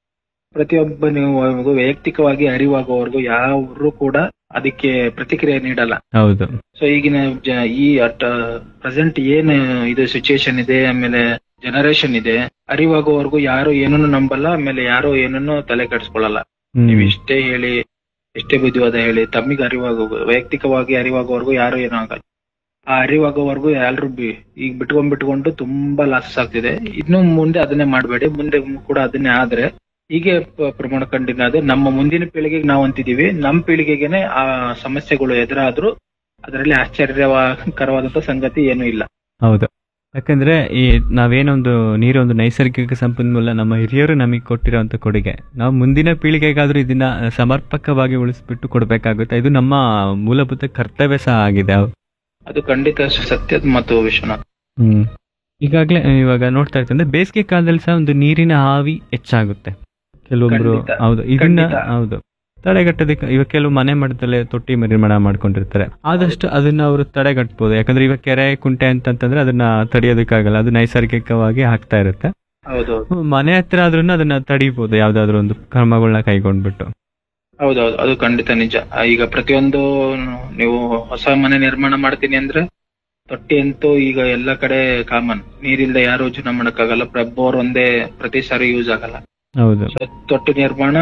ಪ್ರತಿಯೊಬ್ಬನಿಗೂ ವೈಯಕ್ತಿಕವಾಗಿ ಅರಿವಾಗುವವರೆಗೂ ಯಾರು ಕೂಡ ಅದಕ್ಕೆ ಪ್ರತಿಕ್ರಿಯೆ ನೀಡಲ್ಲ. ಹೌದು. ಸೊ ಈಗಿನ ಈ ಪ್ರೆಸೆಂಟ್ ಏನು ಇದು ಸಿಚುಯೇಷನ್ ಇದೆ, ಆಮೇಲೆ ಜನರೇಷನ್ ಇದೆ, ಅರಿವಾಗುವವರೆಗೂ ಯಾರು ಏನನ್ನು ನಂಬಲ್ಲ, ಆಮೇಲೆ ಯಾರು ಏನನ್ನು ತಲೆ ಕೆಡಿಸ್ಕೊಳ್ಳಲ್ಲ. ನೀವು ಎಷ್ಟೇ ಹೇಳಿ, ಎಷ್ಟೇ ಬುದ್ಧಿವಾದ ಹೇಳಿ, ತಮ್ಮಿಗೆ ವೈಯಕ್ತಿಕವಾಗಿ ಅರಿವಾಗುವವರೆಗೂ ಯಾರು ಏನೂ ಆಗಲ್ಲ. ಆ ಅರಿವಾಗುವವರೆಗೂ ಯಾರು ಈಗ ಬಿಟ್ಕೊಂಡು ತುಂಬಾ ಲಾಸಸ್ ಆಗ್ತಿದೆ. ಇನ್ನು ಮುಂದೆ ಅದನ್ನೇ ಮಾಡಬೇಡಿ, ಮುಂದೆ ಕೂಡ ಅದನ್ನೇ ಆದ್ರೆ ಹೀಗೆ ಪ್ರಮಾಣ ಕಂಡಿನಾದ್ರೆ ನಮ್ಮ ಮುಂದಿನ ಪೀಳಿಗೆಗೆ ನಾವು ಅಂತಿದೀವಿ, ನಮ್ಮ ಪೀಳಿಗೆಗೆನೆ ಆ ಸಮಸ್ಯೆಗಳು ಎದುರಾದ್ರೂ ಅದರಲ್ಲಿ ಆಶ್ಚರ್ಯಕರವಾದಂತ ಸಂಗತಿ ಏನೂ ಇಲ್ಲ. ಹೌದು. ಯಾಕಂದ್ರೆ ಈ ನಾವೇನೊಂದು ನೀರೊಂದು ನೈಸರ್ಗಿಕ ಸಂಪನ್ಮೂಲ, ನಮ್ಮ ಹಿರಿಯರು ನಮಗೆ ಕೊಟ್ಟಿರೋಂಥ ಕೊಡುಗೆ, ನಾವು ಮುಂದಿನ ಪೀಳಿಗೆಗಾದ್ರೂ ಇದನ್ನ ಸಮರ್ಪಕವಾಗಿ ಉಳಿಸ್ಬಿಟ್ಟು ಕೊಡ್ಬೇಕಾಗುತ್ತೆ. ಇದು ನಮ್ಮ ಮೂಲಭೂತ ಕರ್ತವ್ಯ ಸಹ ಆಗಿದೆ. ಅದು ಖಂಡಿತ ಸತ್ಯದ ಮತ್ತು ವಿಶ್ವನಾಥ್. ಈಗಾಗಲೇ ಇವಾಗ ನೋಡ್ತಾ ಇರ್ತಂದ್ರೆ ಬೇಸಿಗೆ ಕಾಲದಲ್ಲಿ ಸಹ ಒಂದು ನೀರಿನ ಆವಿ ಹೆಚ್ಚಾಗುತ್ತೆ ಕೆಲವೊಬ್ರು. ಹೌದು. ಇದನ್ನ ಹೌದು ತಡೆಗಟ್ಟೋದಕ್ಕೆ ಇವಾಗ ಕೆಲವು ಮನೆ ಮಟ್ಟದಲ್ಲೇ ತೊಟ್ಟಿ ನಿರ್ಮಾಣ ಮಾಡ್ಕೊಂಡಿರ್ತಾರೆ. ಆದಷ್ಟು ಅದನ್ನ ಅವರು ತಡೆಗಟ್ಟಬಹುದು. ಯಾಕಂದ್ರೆ ಇವಾಗ ಕೆರೆ ಕುಂಟೆ ಅಂತಂದ್ರೆ ಅದನ್ನ ತಡೆಯೋದಕ್ಕಾಗಲ್ಲ, ಅದು ನೈಸರ್ಗಿಕವಾಗಿ ಆಗ್ತಾ ಇರುತ್ತೆ. ಮನೆ ಹತ್ರ ಆದ್ರೂ ಅದನ್ನ ತಡೀಬಹುದು ಯಾವ್ದಾದ್ರು ಒಂದು ಕ್ರಮಗಳನ್ನ ಕೈಗೊಂಡ್ಬಿಟ್ಟು. ಹೌದೌದು, ಅದು ಖಂಡಿತ ನಿಜ. ಈಗ ಪ್ರತಿಯೊಂದು ನೀವು ಹೊಸ ಮನೆ ನಿರ್ಮಾಣ ಮಾಡ್ತೀನಿ ಅಂದ್ರೆ ತೊಟ್ಟಿ ಅಂತೂ ಈಗ ಎಲ್ಲ ಕಡೆ ಕಾಮನ್. ನೀರಿಲ್ದ ಯಾರು ಜೀವನ ಮಾಡಕ್ಕಾಗಲ್ಲ. ಬೋರ್ ಒಂದೇ ಪ್ರತಿ ಸಾರಿ ಯೂಸ್ ಆಗಲ್ಲ. ಹೌದು. ತೊಟ್ಟಿ ನಿರ್ಮಾಣ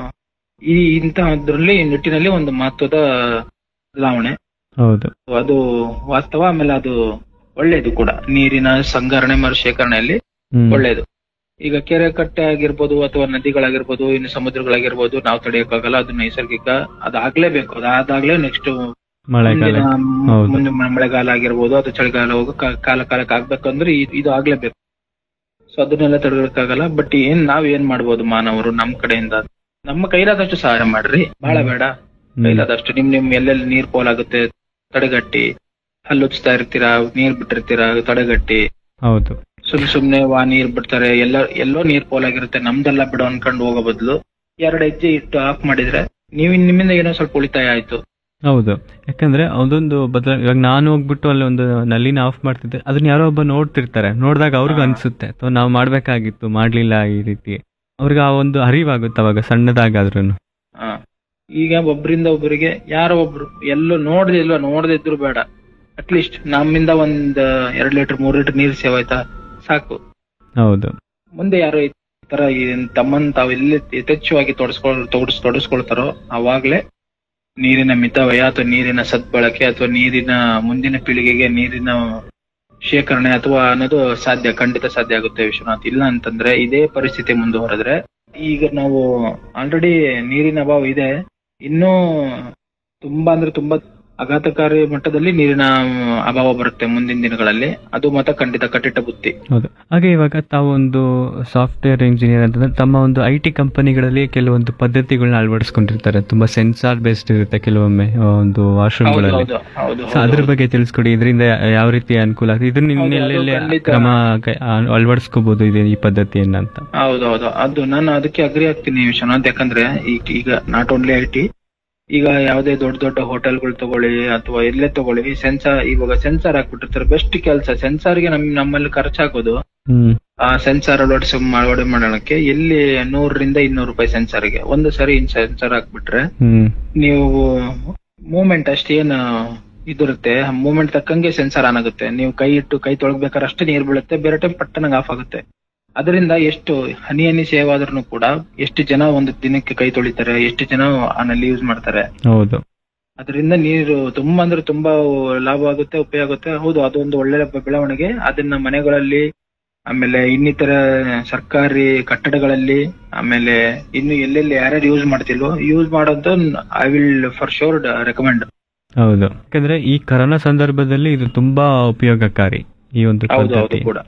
ಇಂತಹದ್ರಲ್ಲಿ ನಿಟ್ಟಿನಲ್ಲಿ ಒಂದು ಮಹತ್ವದ ಬದಲಾವಣೆ. ಹೌದು, ಅದು ವಾಸ್ತವ. ಆಮೇಲೆ ಅದು ಒಳ್ಳೇದು ಕೂಡ, ನೀರಿನ ಸಂಗ್ರಹಣೆ ಶೇಖರಣೆಯಲ್ಲಿ ಒಳ್ಳೇದು. ಈಗ ಕೆರೆ ಕಟ್ಟೆ ಆಗಿರ್ಬೋದು ಅಥವಾ ನದಿಗಳಾಗಿರ್ಬೋದು, ಇನ್ನು ಸಮುದ್ರಗಳಾಗಿರ್ಬೋದು, ನಾವು ತಡೆಯಕ್ಕಾಗಲ್ಲ. ಅದು ನೈಸರ್ಗಿಕ, ಅದಾಗ್ಲೇಬೇಕು. ಅದಾದಾಗ್ಲೇ ನೆಕ್ಸ್ಟ್ ಮಳೆಗಾಲ. ಹೌದು. ಮುಂದೆ ಮಳೆಗಾಲ ಆಗಿರ್ಬೋದು ಅಥವಾ ಚಳಿಗಾಲ ಹೋಗೋ ಕಾಲ ಕಾಲಕ್ಕೆ ಆಗ್ಬೇಕಂದ್ರೆ ಇದು ಆಗ್ಲೇಬೇಕು. ಸೊ ಅದನ್ನೆಲ್ಲ ತಡೆಯಕ್ಕಾಗಲ್ಲ. ಬಟ್ ನಾವ್ ಏನ್ ಮಾಡ್ಬೋದು ಮಾನವರು ನಮ್ ಕಡೆಯಿಂದ? ನಮ್ಮ ಕೈಲಾದಷ್ಟು ಸಹಾಯ ಮಾಡ್ರಿ, ಬಹಳ ಬೇಡ, ಕೈಲಾದಷ್ಟು ನಿಮ್ ಎಲ್ಲೆಲ್ಲಿ ನೀರ್ ಪೋಲಾಗುತ್ತೆ ತಡೆಗಟ್ಟಿ, ಹಲ್ಲುಚ್ತಾ ಇರ್ತೀರಾ, ನೀರ್ ಬಿಟ್ಟಿರ್ತೀರಾ, ತಡೆಗಟ್ಟಿ. ಹೌದು. ಸುಮ್ನೆ ನೀರ್ ಬಿಡ್ತಾರೆ, ಎಲ್ಲೋ ನೀರ್ ಪೋಲಾಗಿರುತ್ತೆ, ನಮ್ದೆಲ್ಲ ಬಿಡು ಅನ್ಕೊಂಡು ಹೋಗೋ ಬದಲು 2 ಹೆಜ್ಜೆ ಇಟ್ಟು ಆಫ್ ಮಾಡಿದ್ರೆ ನಿಮ್ಮಿಂದ ಏನೋ ಸ್ವಲ್ಪ ಉಳಿತಾಯ ಆಯ್ತು. ಹೌದು, ಯಾಕಂದ್ರೆ ಅದೊಂದು ಇವಾಗ ನಾನು ಹೋಗ್ಬಿಟ್ಟು ಅಲ್ಲಿ ಒಂದು ನಲ್ಲಿನ ಆಫ್ ಮಾಡ್ತಿದ್ದೆ, ಅದನ್ನ ಯಾರೋ ಒಬ್ಬ ನೋಡ್ತಿರ್ತಾರೆ, ನೋಡಿದಾಗ ಅವ್ರಿಗೂ ಅನ್ಸುತ್ತೆ ನಾವು ಮಾಡ್ಬೇಕಾಗಿತ್ತು, ಮಾಡ್ಲಿಲ್ಲ, ಈ ರೀತಿ ಅವ್ರಿಗೆ ಆ ಒಂದು ಅರಿವಾಗುತ್ತೆ ಅವಾಗ ಸಣ್ಣದಾಗಾದ್ರೂ. ಈಗ ಒಬ್ರಿಂದ ಒಬ್ಬರಿಗೆ ಯಾರೋ ಒಬ್ರು ಎಲ್ಲೋ ನೋಡದಿದ್ರು ಬೇಡ, ಅಟ್ಲೀಸ್ಟ್ ನಮ್ಮಿಂದ 2 ಲೀಟರ್ 3 ಲೀಟರ್ ನೀರ್ ಸೇವ್ ಆಯ್ತಾ ಸಾಕು. ಹೌದು. ಮುಂದೆ ಯಾರೋ ಈ ತರ ತಮ್ಮನ್ ತಾವು ಎಲ್ಲಿ ಯಥೇಚ್ಛವಾಗಿ ತೊಡಸ್ಕೊಳ್ತಾರೋ ಅವಾಗ್ಲೇ ನೀರಿನ ಮಿತವ್ಯಯ ಅಥವಾ ನೀರಿನ ಸದ್ಬಳಕೆ ಅಥವಾ ನೀರಿನ ಮುಂದಿನ ಪೀಳಿಗೆಗೆ ನೀರಿನ ಶೇಖರಣೆ ಅಥವಾ ಅನ್ನೋದು ಖಂಡಿತ ಸಾಧ್ಯ ಆಗುತ್ತೆ ವಿಶ್ವನಾಥ್. ಇಲ್ಲ ಅಂತಂದ್ರೆ ಇದೇ ಪರಿಸ್ಥಿತಿ ಮುಂದುವರೆದ್ರೆ, ಈಗ ನಾವು ಆಲ್ರೆಡಿ ನೀರಿನ ಅಭಾವ ಇದೆ, ಇನ್ನೂ ತುಂಬಾ ಆಘಾತಕಾರಿ ಮಟ್ಟದಲ್ಲಿ ನೀರಿನ ಅಭಾವ ಬರುತ್ತೆ ಮುಂದಿನ ದಿನಗಳಲ್ಲಿ. ಅದು ಮಾತ್ರ ಖಂಡಿತ ಕಟ್ಟಿಟ್ಟ ಬುತ್ತಿ. ಹೌದು. ಹಾಗೆ ಇವಾಗ ತಾವು ಒಂದು ಸಾಫ್ಟ್ವೇರ್ ಇಂಜಿನಿಯರ್ ಅಂತಂದ್ರೆ ತಮ್ಮ ಒಂದು IT ಕಂಪನಿಗಳಲ್ಲಿ ಕೆಲವೊಂದು ಪದ್ಧತಿಗಳನ್ನ ಅಳವಡಿಸ್ಕೊಂಡಿರ್ತಾರೆ, ತುಂಬಾ ಸೆನ್ಸಾರ್ ಬೇಸ್ಡ್ ಇರುತ್ತೆ ಕೆಲವೊಮ್ಮೆ ಒಂದು ವಾಶ್ರೂಮ್ಗಳಲ್ಲಿ. ಅದ್ರ ಬಗ್ಗೆ ತಿಳಿಸ್ಕೊಡಿ, ಇದರಿಂದ ಯಾವ ರೀತಿ ಅನುಕೂಲ ಆಗ್ತದೆ, ಇದನ್ನ ಕ್ರಮ ಅಳವಡಿಸ್ಕೋಬಹುದು ಈ ಪದ್ಧತಿಯನ್ನ ಅಂತ. ಹೌದೌದು, ಅದು ನಾನು ಅದಕ್ಕೆ ಅಗ್ರಿ ಆಗ್ತೀನಿ ವಿಶ್ವನಾಥ್. ಯಾಕಂದ್ರೆ ಈಗ ನಾಟ್ ಓನ್ಲಿ IT, ಈಗ ಯಾವುದೇ ದೊಡ್ಡ ಹೋಟೆಲ್ಗಳು ತಗೊಳ್ಳಿ ಅಥವಾ ಎಲ್ಲೇ ತಗೊಳ್ಳಿ, ಇವಾಗ ಸೆನ್ಸಾರ್ ಹಾಕ್ಬಿಟ್ಟಿರ್ತಾರೆ. ಬೆಸ್ಟ್ ಕೆಲಸ ಸೆನ್ಸಾರ್ಗೆ ನಮ್ಮಲ್ಲಿ ಖರ್ಚಾಗೋದು ಆ ಸೆನ್ಸಾರ್ ಅಳವಡಿಕೆ ಮಾಡೋಣಕ್ಕೆ ಎಲ್ಲಿ 100 ರಿಂದ 200 ರೂಪಾಯಿ ಸೆನ್ಸಾರ್ಗೆ. ಒಂದು ಸರಿ ಸೆನ್ಸಾರ್ ಹಾಕ್ಬಿಟ್ರೆ ನೀವು ಮೂವ್ಮೆಂಟ್ ಅಷ್ಟೇನು ಇದಿರುತ್ತೆ, ಮೂವ್ಮೆಂಟ್ ತಕ್ಕಂಗೆ ಸೆನ್ಸಾರ್ ಆನ್ ಆಗುತ್ತೆ. ನೀವು ಕೈ ತೊಳಗ್ಬೇಕಾದ್ರೆ ಅಷ್ಟೇ ನೀರ್ ಬೀಳುತ್ತೆ, ಬೇರೆ ಟೈಮ್ ಪಟ್ಟಣಂಗ್ ಆಫ್ ಆಗುತ್ತೆ. ಅದರಿಂದ ಎಷ್ಟು ಹನಿ ಸೇವ್ ಆದ್ರೂ ಕೂಡ ಎಷ್ಟು ಜನ ಒಂದು ದಿನಕ್ಕೆ ಕೈ ತೊಳಿತಾರೆ, ಎಷ್ಟು ಜನ ಆನಲ್ಲಿ ಯೂಸ್ ಮಾಡ್ತಾರೆ. ಹೌದು. ಅದರಿಂದ ನೀರು ತುಂಬಾ ಲಾಭ ಆಗುತ್ತೆ, ಉಪಯೋಗ ಆಗುತ್ತೆ. ಹೌದು, ಅದೊಂದು ಒಳ್ಳೆ ಬೆಳವಣಿಗೆ. ಅದನ್ನ ಮನೆಗಳಲ್ಲಿ, ಆಮೇಲೆ ಇನ್ನಿತರ ಸರ್ಕಾರಿ ಕಟ್ಟಡಗಳಲ್ಲಿ, ಆಮೇಲೆ ಇನ್ನು ಎಲ್ಲೆಲ್ಲಿ ಯಾರ್ಯಾರು ಯೂಸ್ ಮಾಡ್ತಿಲ್ವೋ ಯೂಸ್ ಮಾಡೋದು I will for sure recommend. ಹೌದು, ಯಾಕಂದ್ರೆ ಈ ಕರೋನಾ ಸಂದರ್ಭದಲ್ಲಿ ಇದು ತುಂಬಾ ಉಪಯೋಗಕಾರಿ ಈ ಒಂದು ಹೌದು ಕೂಡ.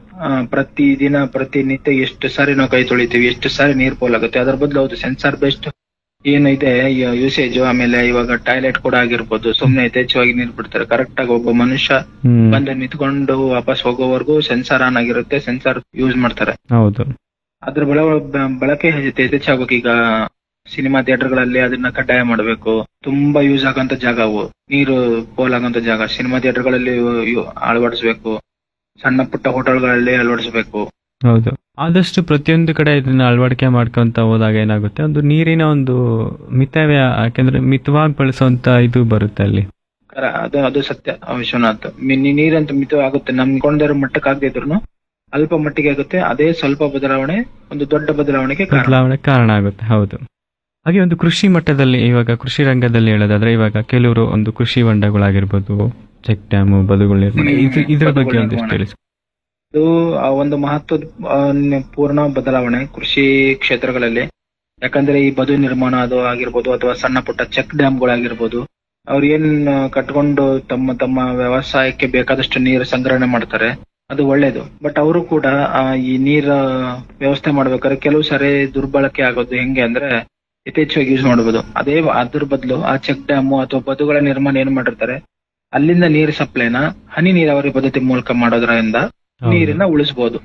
ಪ್ರತಿನಿತ್ಯ ಎಷ್ಟು ಸಾರಿ ನಾವು ಕೈ ತೊಳಿತೀವಿ, ಎಷ್ಟು ಸಾರಿ ನೀರ್ ಪೋಲಾಗುತ್ತೆ. ಅದರ ಬದಲು ಹೌದು ಸೆನ್ಸಾರ್ ಬೇಸ್ಡ್ ಏನಿದೆ ಯೂಸೇಜ್. ಆಮೇಲೆ ಇವಾಗ ಟಾಯ್ಲೆಟ್ ಕೂಡ ಆಗಿರ್ಬೋದು, ಸುಮ್ನೆ ಯಥೇಚ್ಛವಾಗಿ ನೀರ್ ಬಿಡ್ತಾರೆ. ಕರೆಕ್ಟ್ ಆಗಿ ಒಬ್ಬ ಮನುಷ್ಯ ಬಂದು ನಿಂತ್ಕೊಂಡು ವಾಪಸ್ ಹೋಗೋವರೆಗೂ ಸೆನ್ಸಾರ್ ಆನ್ ಆಗಿರುತ್ತೆ, ಸೆನ್ಸಾರ್ ಯೂಸ್ ಮಾಡ್ತಾರೆ. ಹೌದು. ಅದ್ರ ಬಳಕೆ ಯಥೇಚ್ಛಾಗಬೇಕು. ಈಗ ಸಿನಿಮಾ ಥಿಯೇಟರ್ ಗಳಲ್ಲಿ ಅದನ್ನ ಕಡ್ಡಾಯ ಮಾಡಬೇಕು. ತುಂಬಾ ಯೂಸ್ ಆಗಂತ ಜಾಗ ಅವು, ನೀರು ಪೋಲಾಗಂತ ಜಾಗ ಸಿನಿಮಾ ಥಿಯೇಟರ್ ಗಳಲ್ಲಿ ಅಳವಡಿಸಬೇಕು, ಸಣ್ಣ ಪುಟ್ಟ ಹೋಟೆಲ್ಗಳಲ್ಲಿ ಅಳವಡಿಸಬೇಕು. ಹೌದು, ಆದಷ್ಟು ಪ್ರತಿಯೊಂದು ಕಡೆ ಇದನ್ನ ಅಳವಡಿಕೆ ಮಾಡ್ಕೊಂತ ಹೋದಾಗ ಏನಾಗುತ್ತೆ, ಒಂದು ನೀರಿನ ಒಂದು ಮಿತವ್ಯಯ, ಯಾಕಂದ್ರೆ ಮಿತವಾಗಿ ಬಳಸುವಂತ ಇದು ಬರುತ್ತೆ ಅಲ್ಲಿ. ಅದು ಸತ್ಯ ವಿಶ್ವನಾಥ್. ನೀರಂತ ಮಿತವಾಗುತ್ತೆ, ನಮ್ಗೊಂಡರ ಮಟ್ಟಕ್ಕೆ ಆಗದೆ ಇದ್ರು ಅಲ್ಪ ಮಟ್ಟಿಗೆ ಆಗುತ್ತೆ. ಅದೇ ಸ್ವಲ್ಪ ಬದಲಾವಣೆ ಒಂದು ದೊಡ್ಡ ಬದಲಾವಣೆಗೆ ಕಾರಣ ಆಗುತ್ತೆ. ಹೌದು. ಹಾಗೆ ಒಂದು ಕೃಷಿ ಮಟ್ಟದಲ್ಲಿ, ಇವಾಗ ಕೃಷಿ ರಂಗದಲ್ಲಿ ಹೇಳೋದಾದ್ರೆ, ಇವಾಗ ಕೆಲವರು ಒಂದು ಕೃಷಿ ಹೊಂಡಗಳಾಗಿರ್ಬೋದು, ಚೆಕ್ ಡ್ಯಾಮ್, ಬದುಗಳು ನಿರ್ಮಾಣ, ಇದ್ರ ಬಗ್ಗೆ ಒಂದಿಷ್ಟು ತಿಳಿಸಿ. ಇದು ಒಂದು ಮಹತ್ವದ ಪೂರ್ಣ ಬದಲಾವಣೆ ಕೃಷಿ ಕ್ಷೇತ್ರಗಳಲ್ಲಿ. ಯಾಕಂದ್ರೆ ಈ ಬದು ನಿರ್ಮಾಣ ಅದು ಆಗಿರ್ಬೋದು ಅಥವಾ ಸಣ್ಣ ಪುಟ್ಟ ಚೆಕ್ ಡ್ಯಾಮ್ಗಳಾಗಿರ್ಬೋದು, ಅವ್ರು ಏನ್ ಕಟ್ಕೊಂಡು ತಮ್ಮ ವ್ಯವಸಾಯಕ್ಕೆ ಬೇಕಾದಷ್ಟು ನೀರು ಸಂಗ್ರಹಣೆ ಮಾಡ್ತಾರೆ, ಅದು ಒಳ್ಳೇದು. ಬಟ್ ಅವರು ಕೂಡ ಈ ನೀರ ವ್ಯವಸ್ಥೆ ಮಾಡ್ಬೇಕಾದ್ರೆ ಕೆಲವು ಸಾರಿ ದುರ್ಬಳಕೆ ಆಗೋದು ಹೆಂಗೆ ಅಂದ್ರೆ ಯಥೇಚ್ಛವಾಗಿ ಯೂಸ್ ಮಾಡಬಹುದು. ಅದ್ರ ಬದಲು ಆ ಚೆಕ್ ಡ್ಯಾಮ್ ಅಥವಾ ಬದುಗಳ ನಿರ್ಮಾಣ ಏನ್ ಮಾಡಿರ್ತಾರೆ, ಅಲ್ಲಿಂದ ನೀರು ಸಪ್ಲೈನ ಹನಿ ನೀರಾವರಿ ಪದ್ಧತಿ ಮೂಲಕ ಮಾಡೋದ್ರಿಂದ ನೀರನ್ನ ಉಳಿಸಬಹುದು.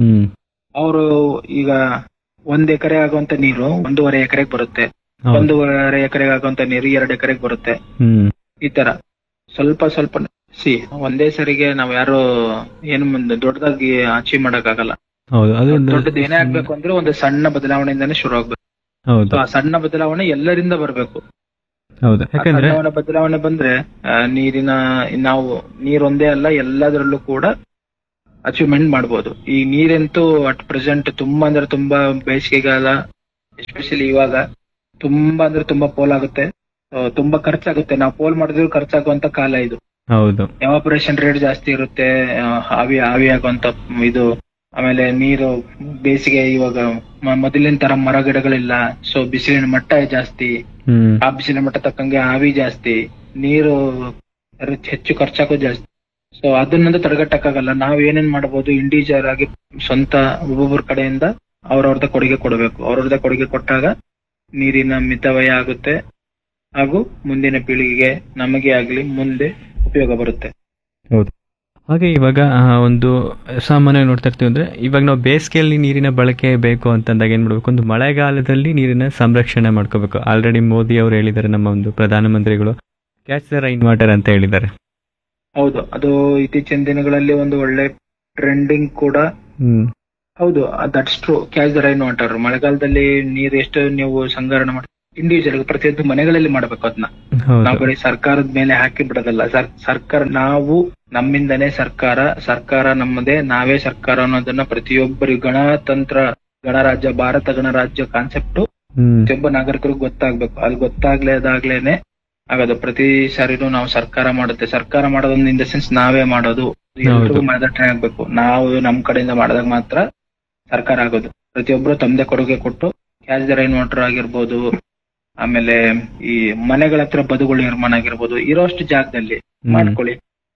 ಅವರು ಈಗ 1 ಎಕರೆ ಆಗುವಂತ ನೀರು 1.5 ಎಕರೆಗೆ ಬರುತ್ತೆ, 1.5 ಎಕರೆಗೆ ಆಗುವಂತ ನೀರು 2 ಎಕರೆಗೆ ಬರುತ್ತೆ. ಈ ತರ ಸ್ವಲ್ಪ ಒಂದೇ ಸರಿಗೆ ನಾವ್ ಯಾರು ಏನು ದೊಡ್ಡದಾಗಿ ಅಚೀವ್ ಮಾಡಕ್ ಆಗಲ್ಲ. ದೊಡ್ಡದು ಏನೇ ಆಗ್ಬೇಕು ಅಂದ್ರೆ ಒಂದು ಸಣ್ಣ ಬದಲಾವಣೆಯಿಂದಾನೇ ಶುರು ಆಗ್ಬೇಕು. ಆ ಸಣ್ಣ ಬದಲಾವಣೆ ಎಲ್ಲರಿಂದ ಬರ್ಬೇಕು. ಬದಲಾವಣೆ ಬಂದ್ರೆ ನೀರೊಂದೇ ಅಲ್ಲ, ಎಲ್ಲದರಲ್ಲೂ ಕೂಡ ಅಚೀವ್ಮೆಂಟ್ ಮಾಡಬಹುದು. ಈ ನೀರಂತೂ ಅಟ್ ಪ್ರೆಸೆಂಟ್ ತುಂಬಾ ಬೇಸಿಗೆಗಾಲ, ಎಸ್ಪೆಷಲಿ ಇವಾಗ ತುಂಬಾ ಪೋಲ್ ಆಗುತ್ತೆ, ತುಂಬಾ ಖರ್ಚಾಗುತ್ತೆ. ನಾವು ಪೋಲ್ ಮಾಡಿದ್ರು ಖರ್ಚಾಗುವಂತ ಕಾಲ ಇದು. ಹೌದು. ಎವಾಪರೇಷನ್ ರೇಟ್ ಜಾಸ್ತಿ ಇರುತ್ತೆ, ಆವಿ ಆಗುವಂತ ಇದು ಆಮೇಲೆ ನೀರು ಬೇಸಿಗೆ ಇವಾಗ ಮೊದಲಿನ ತರ ಮರ ಗಿಡಗಳಿಲ್ಲ, ಸೊ ಬಿಸಿಲಿನ ಮಟ್ಟ ಜಾಸ್ತಿ, ಆ ಬಿಸಿಲಿನ ಮಟ್ಟ ತಕ್ಕಂಗೆ ಆವಿ ಜಾಸ್ತಿ, ನೀರು ಹೆಚ್ಚು ಖರ್ಚಾಕೋ ಜಾಸ್ತಿ. ಸೊ ಅದನ್ನಂದು ತಡೆಗಟ್ಟಕ್ಕಾಗಲ್ಲ. ನಾವ್ ಏನೇನ್ ಮಾಡಬಹುದು, ಇಂಡಿವಿಜುವಲ್ ಆಗಿ ಸ್ವಂತ ಒಬ್ಬೊಬ್ಬರ ಕಡೆಯಿಂದ ಅವ್ರವ್ರದ ಕೊಡುಗೆ ಕೊಡಬೇಕು. ಅವ್ರವ್ರದ ಕೊಡುಗೆ ಕೊಟ್ಟಾಗ ನೀರಿನ ಮಿತವ್ಯಯ ಆಗುತ್ತೆ ಹಾಗೂ ಮುಂದಿನ ಪೀಳಿಗೆಗೆ ನಮಗೆ ಆಗ್ಲಿ ಮುಂದೆ ಉಪಯೋಗ ಬರುತ್ತೆ. ಹೌದು. ಹಾಗೆ ಇವಾಗ ಒಂದು ಸಾಮಾನ್ಯವಾಗಿ ನೋಡ್ತಾ ಇರ್ತೀವಿ ಅಂದ್ರೆ, ಇವಾಗ ನಾವು ಬೇಸಿಗೆಯಲ್ಲಿ ನೀರಿನ ಬಳಕೆ ಬೇಕು ಅಂತಂದಾಗ ಏನ್ ಮಾಡ್ಬೇಕು, ಒಂದು ಮಳೆಗಾಲದಲ್ಲಿ ನೀರಿನ ಸಂರಕ್ಷಣೆ ಮಾಡ್ಕೋಬೇಕು. ಆಲ್ರೆಡಿ ಮೋದಿ ಅವರು ಹೇಳಿದ್ದಾರೆ, ನಮ್ಮ ಒಂದು ಪ್ರಧಾನಮಂತ್ರಿಗಳು ಕ್ಯಾಚ್ ದ ರೈನ್ ವಾಟರ್ ಅಂತ ಹೇಳಿದ್ದಾರೆ. ಹೌದು, ಅದು ಇತ್ತೀಚಿನ ದಿನಗಳಲ್ಲಿ ಒಂದು ಒಳ್ಳೆ ಟ್ರೆಂಡಿಂಗ್ ಕೂಡ. ಹೌದು, that's true. Catch the rain water, ಮಳೆಗಾಲದಲ್ಲಿ ನೀರು ಎಷ್ಟು ನೀವು ಸಂಗ್ರಹಣೆ ಮಾಡಿ ಇಂಡಿವಿಜುವಲ್ ಪ್ರತಿಯೊಂದು ಮನೆಗಳಲ್ಲಿ ಮಾಡಬೇಕು. ಅದನ್ನ ನಾವು ಬರೀ ಸರ್ಕಾರದ ಮೇಲೆ ಹಾಕಿ ಬಿಡೋದಲ್ಲ. ಸರ್ಕಾರ, ನಾವು ನಮ್ಮಿಂದನೇ ಸರ್ಕಾರ ನಮ್ಮದೇ, ನಾವೇ ಸರ್ಕಾರ ಅನ್ನೋದನ್ನ ಪ್ರತಿಯೊಬ್ಬರಿಗೆ ಗಣರಾಜ್ಯ, ಭಾರತ ಗಣರಾಜ್ಯ ಕಾನ್ಸೆಪ್ಟ್ ಪ್ರತಿಯೊಬ್ಬ ನಾಗರಿಕರಿಗೂ ಗೊತ್ತಾಗ್ಬೇಕು. ಅಲ್ಲಿ ಗೊತ್ತಾಗ್ಲೇದಾಗ್ಲೇನೆ ಆಗೋದು. ಪ್ರತಿ ಸಾರಿನೂ ನಾವು ಸರ್ಕಾರ ಮಾಡೋದೊಂದು ಇನ್ ದ ಸೆನ್ಸ್ ನಾವೇ ಮಾಡೋದು, ಎಲ್ರಿಗೂ ಮಾಡಿದ್ರೆ ಆಗ್ಬೇಕು. ನಾವು ನಮ್ ಕಡೆಯಿಂದ ಮಾಡಿದಾಗ ಮಾತ್ರ ಸರ್ಕಾರ ಆಗೋದು. ಪ್ರತಿಯೊಬ್ರು ತಮ್ಮದೇ ಕೊಡುಗೆ ಕೊಟ್ಟು ಕ್ಯಾಚ್ ದ ರೈನ್ ವಾಟರ್ ಆಗಿರ್ಬೋದು, ಆಮೇಲೆ ಈ ಮನೆಗಳ ಹತ್ರ ಬದುಗಳು ನಿರ್ಮಾಣ ಆಗಿರ್ಬೋದು, ಇರೋಷ್ಟು ಜಾಗದಲ್ಲಿ ಮಾಡ್ಕೊಳ್ಳಿ.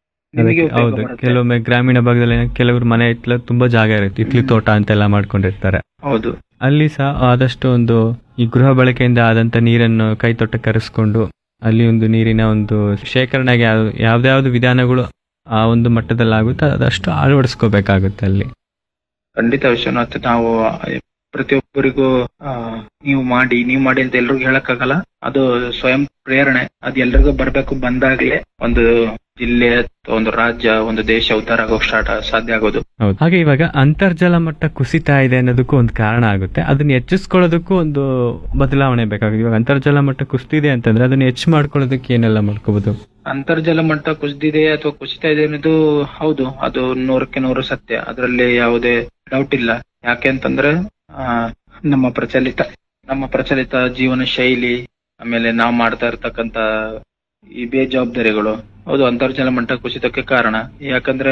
ಹೌದು, ಕೆಲವೊಮ್ಮೆ ಗ್ರಾಮೀಣ ಭಾಗದಲ್ಲಿ ಕೆಲವರು ಮನೆ ಇತ್ಲ ತುಂಬಾ ಜಾಗ ಇರುತ್ತೆ, ಇತ್ಲಿ ತೋಟ ಅಂತೆಲ್ಲ ಮಾಡ್ಕೊಂಡಿರ್ತಾರೆ. ಹೌದು, ಅಲ್ಲಿ ಸಹ ಆದಷ್ಟು ಒಂದು ಈ ಗೃಹ ಬಳಕೆಯಿಂದ ಆದಂತ ನೀರನ್ನು ಕೈ ತೊಟ್ಟ ಕರೆಸ್ಕೊಂಡು ಅಲ್ಲಿ ಒಂದು ನೀರಿನ ಒಂದು ಶೇಖರಣೆಗೆ ಯಾವ್ದಾವ್ದು ವಿಧಾನಗಳು ಆ ಒಂದು ಮಟ್ಟದಲ್ಲಿ ಆಗುತ್ತೆ ಅದಷ್ಟು ಅಳವಡಿಸ್ಕೋಬೇಕಾಗುತ್ತೆ ಅಲ್ಲಿ. ಖಂಡಿತ ವಿಶ್ವನಾಥ್, ನಾವು ಪ್ರತಿಯೊಬ್ಬರಿಗೂ ನೀವು ಮಾಡಿ ಅಂತ ಎಲ್ರಿಗೂ ಹೇಳಕ್ಕಾಗಲ್ಲ. ಅದು ಸ್ವಯಂ ಪ್ರೇರಣೆ, ಅದು ಎಲ್ರಿಗೂ ಬರ್ಬೇಕು. ಬಂದಾಗ್ಲೇ ಒಂದು ಜಿಲ್ಲೆ, ಒಂದು ರಾಜ್ಯ, ಒಂದು ದೇಶ ಉದ್ಧಾರ ಆಗೋಕ್ ಸಾಧ್ಯ ಆಗೋದು. ಹಾಗೆ ಇವಾಗ ಅಂತರ್ಜಲ ಮಟ್ಟ ಕುಸಿತಾ ಇದೆ ಅನ್ನೋದಕ್ಕೂ ಒಂದು ಕಾರಣ ಆಗುತ್ತೆ. ಅದನ್ನ ಹೆಚ್ಚಿಸ್ಕೊಳ್ಳೋದಕ್ಕೂ ಒಂದು ಬದಲಾವಣೆ ಬೇಕಾಗುತ್ತೆ. ಇವಾಗ ಅಂತರ್ಜಲ ಮಟ್ಟ ಕುಸಿದಿದೆ ಅಂತಂದ್ರೆ ಅದನ್ನ ಹೆಚ್ಚು ಮಾಡ್ಕೊಳ್ಳೋದಕ್ಕೆ ಏನೆಲ್ಲ ಮಾಡ್ಕೋಬಹುದು? ಅಂತರ್ಜಲ ಮಟ್ಟ ಕುಸಿದಿದೆ ಅಥವಾ ಕುಸಿತಾ ಇದೆ ಅನ್ನೋದು ಹೌದು, ಅದು 100% ಸತ್ಯ. ಅದರಲ್ಲಿ ಯಾವುದೇ ಡೌಟ್ ಇಲ್ಲ. ಯಾಕೆ ಅಂತಂದ್ರೆ ನಮ್ಮ ಪ್ರಚಲಿತ ಜೀವನ ಶೈಲಿ, ಆಮೇಲೆ ನಾವು ಮಾಡ್ತಾ ಇರ್ತಕ್ಕಂತ ಈ ಬೇಜವಾಬ್ದಾರಿಗಳು, ಹೌದು ಅಂತರ್ಜಲ ಮಟ್ಟ ಕುಸಿತಕ್ಕೆ ಕಾರಣ. ಯಾಕಂದ್ರೆ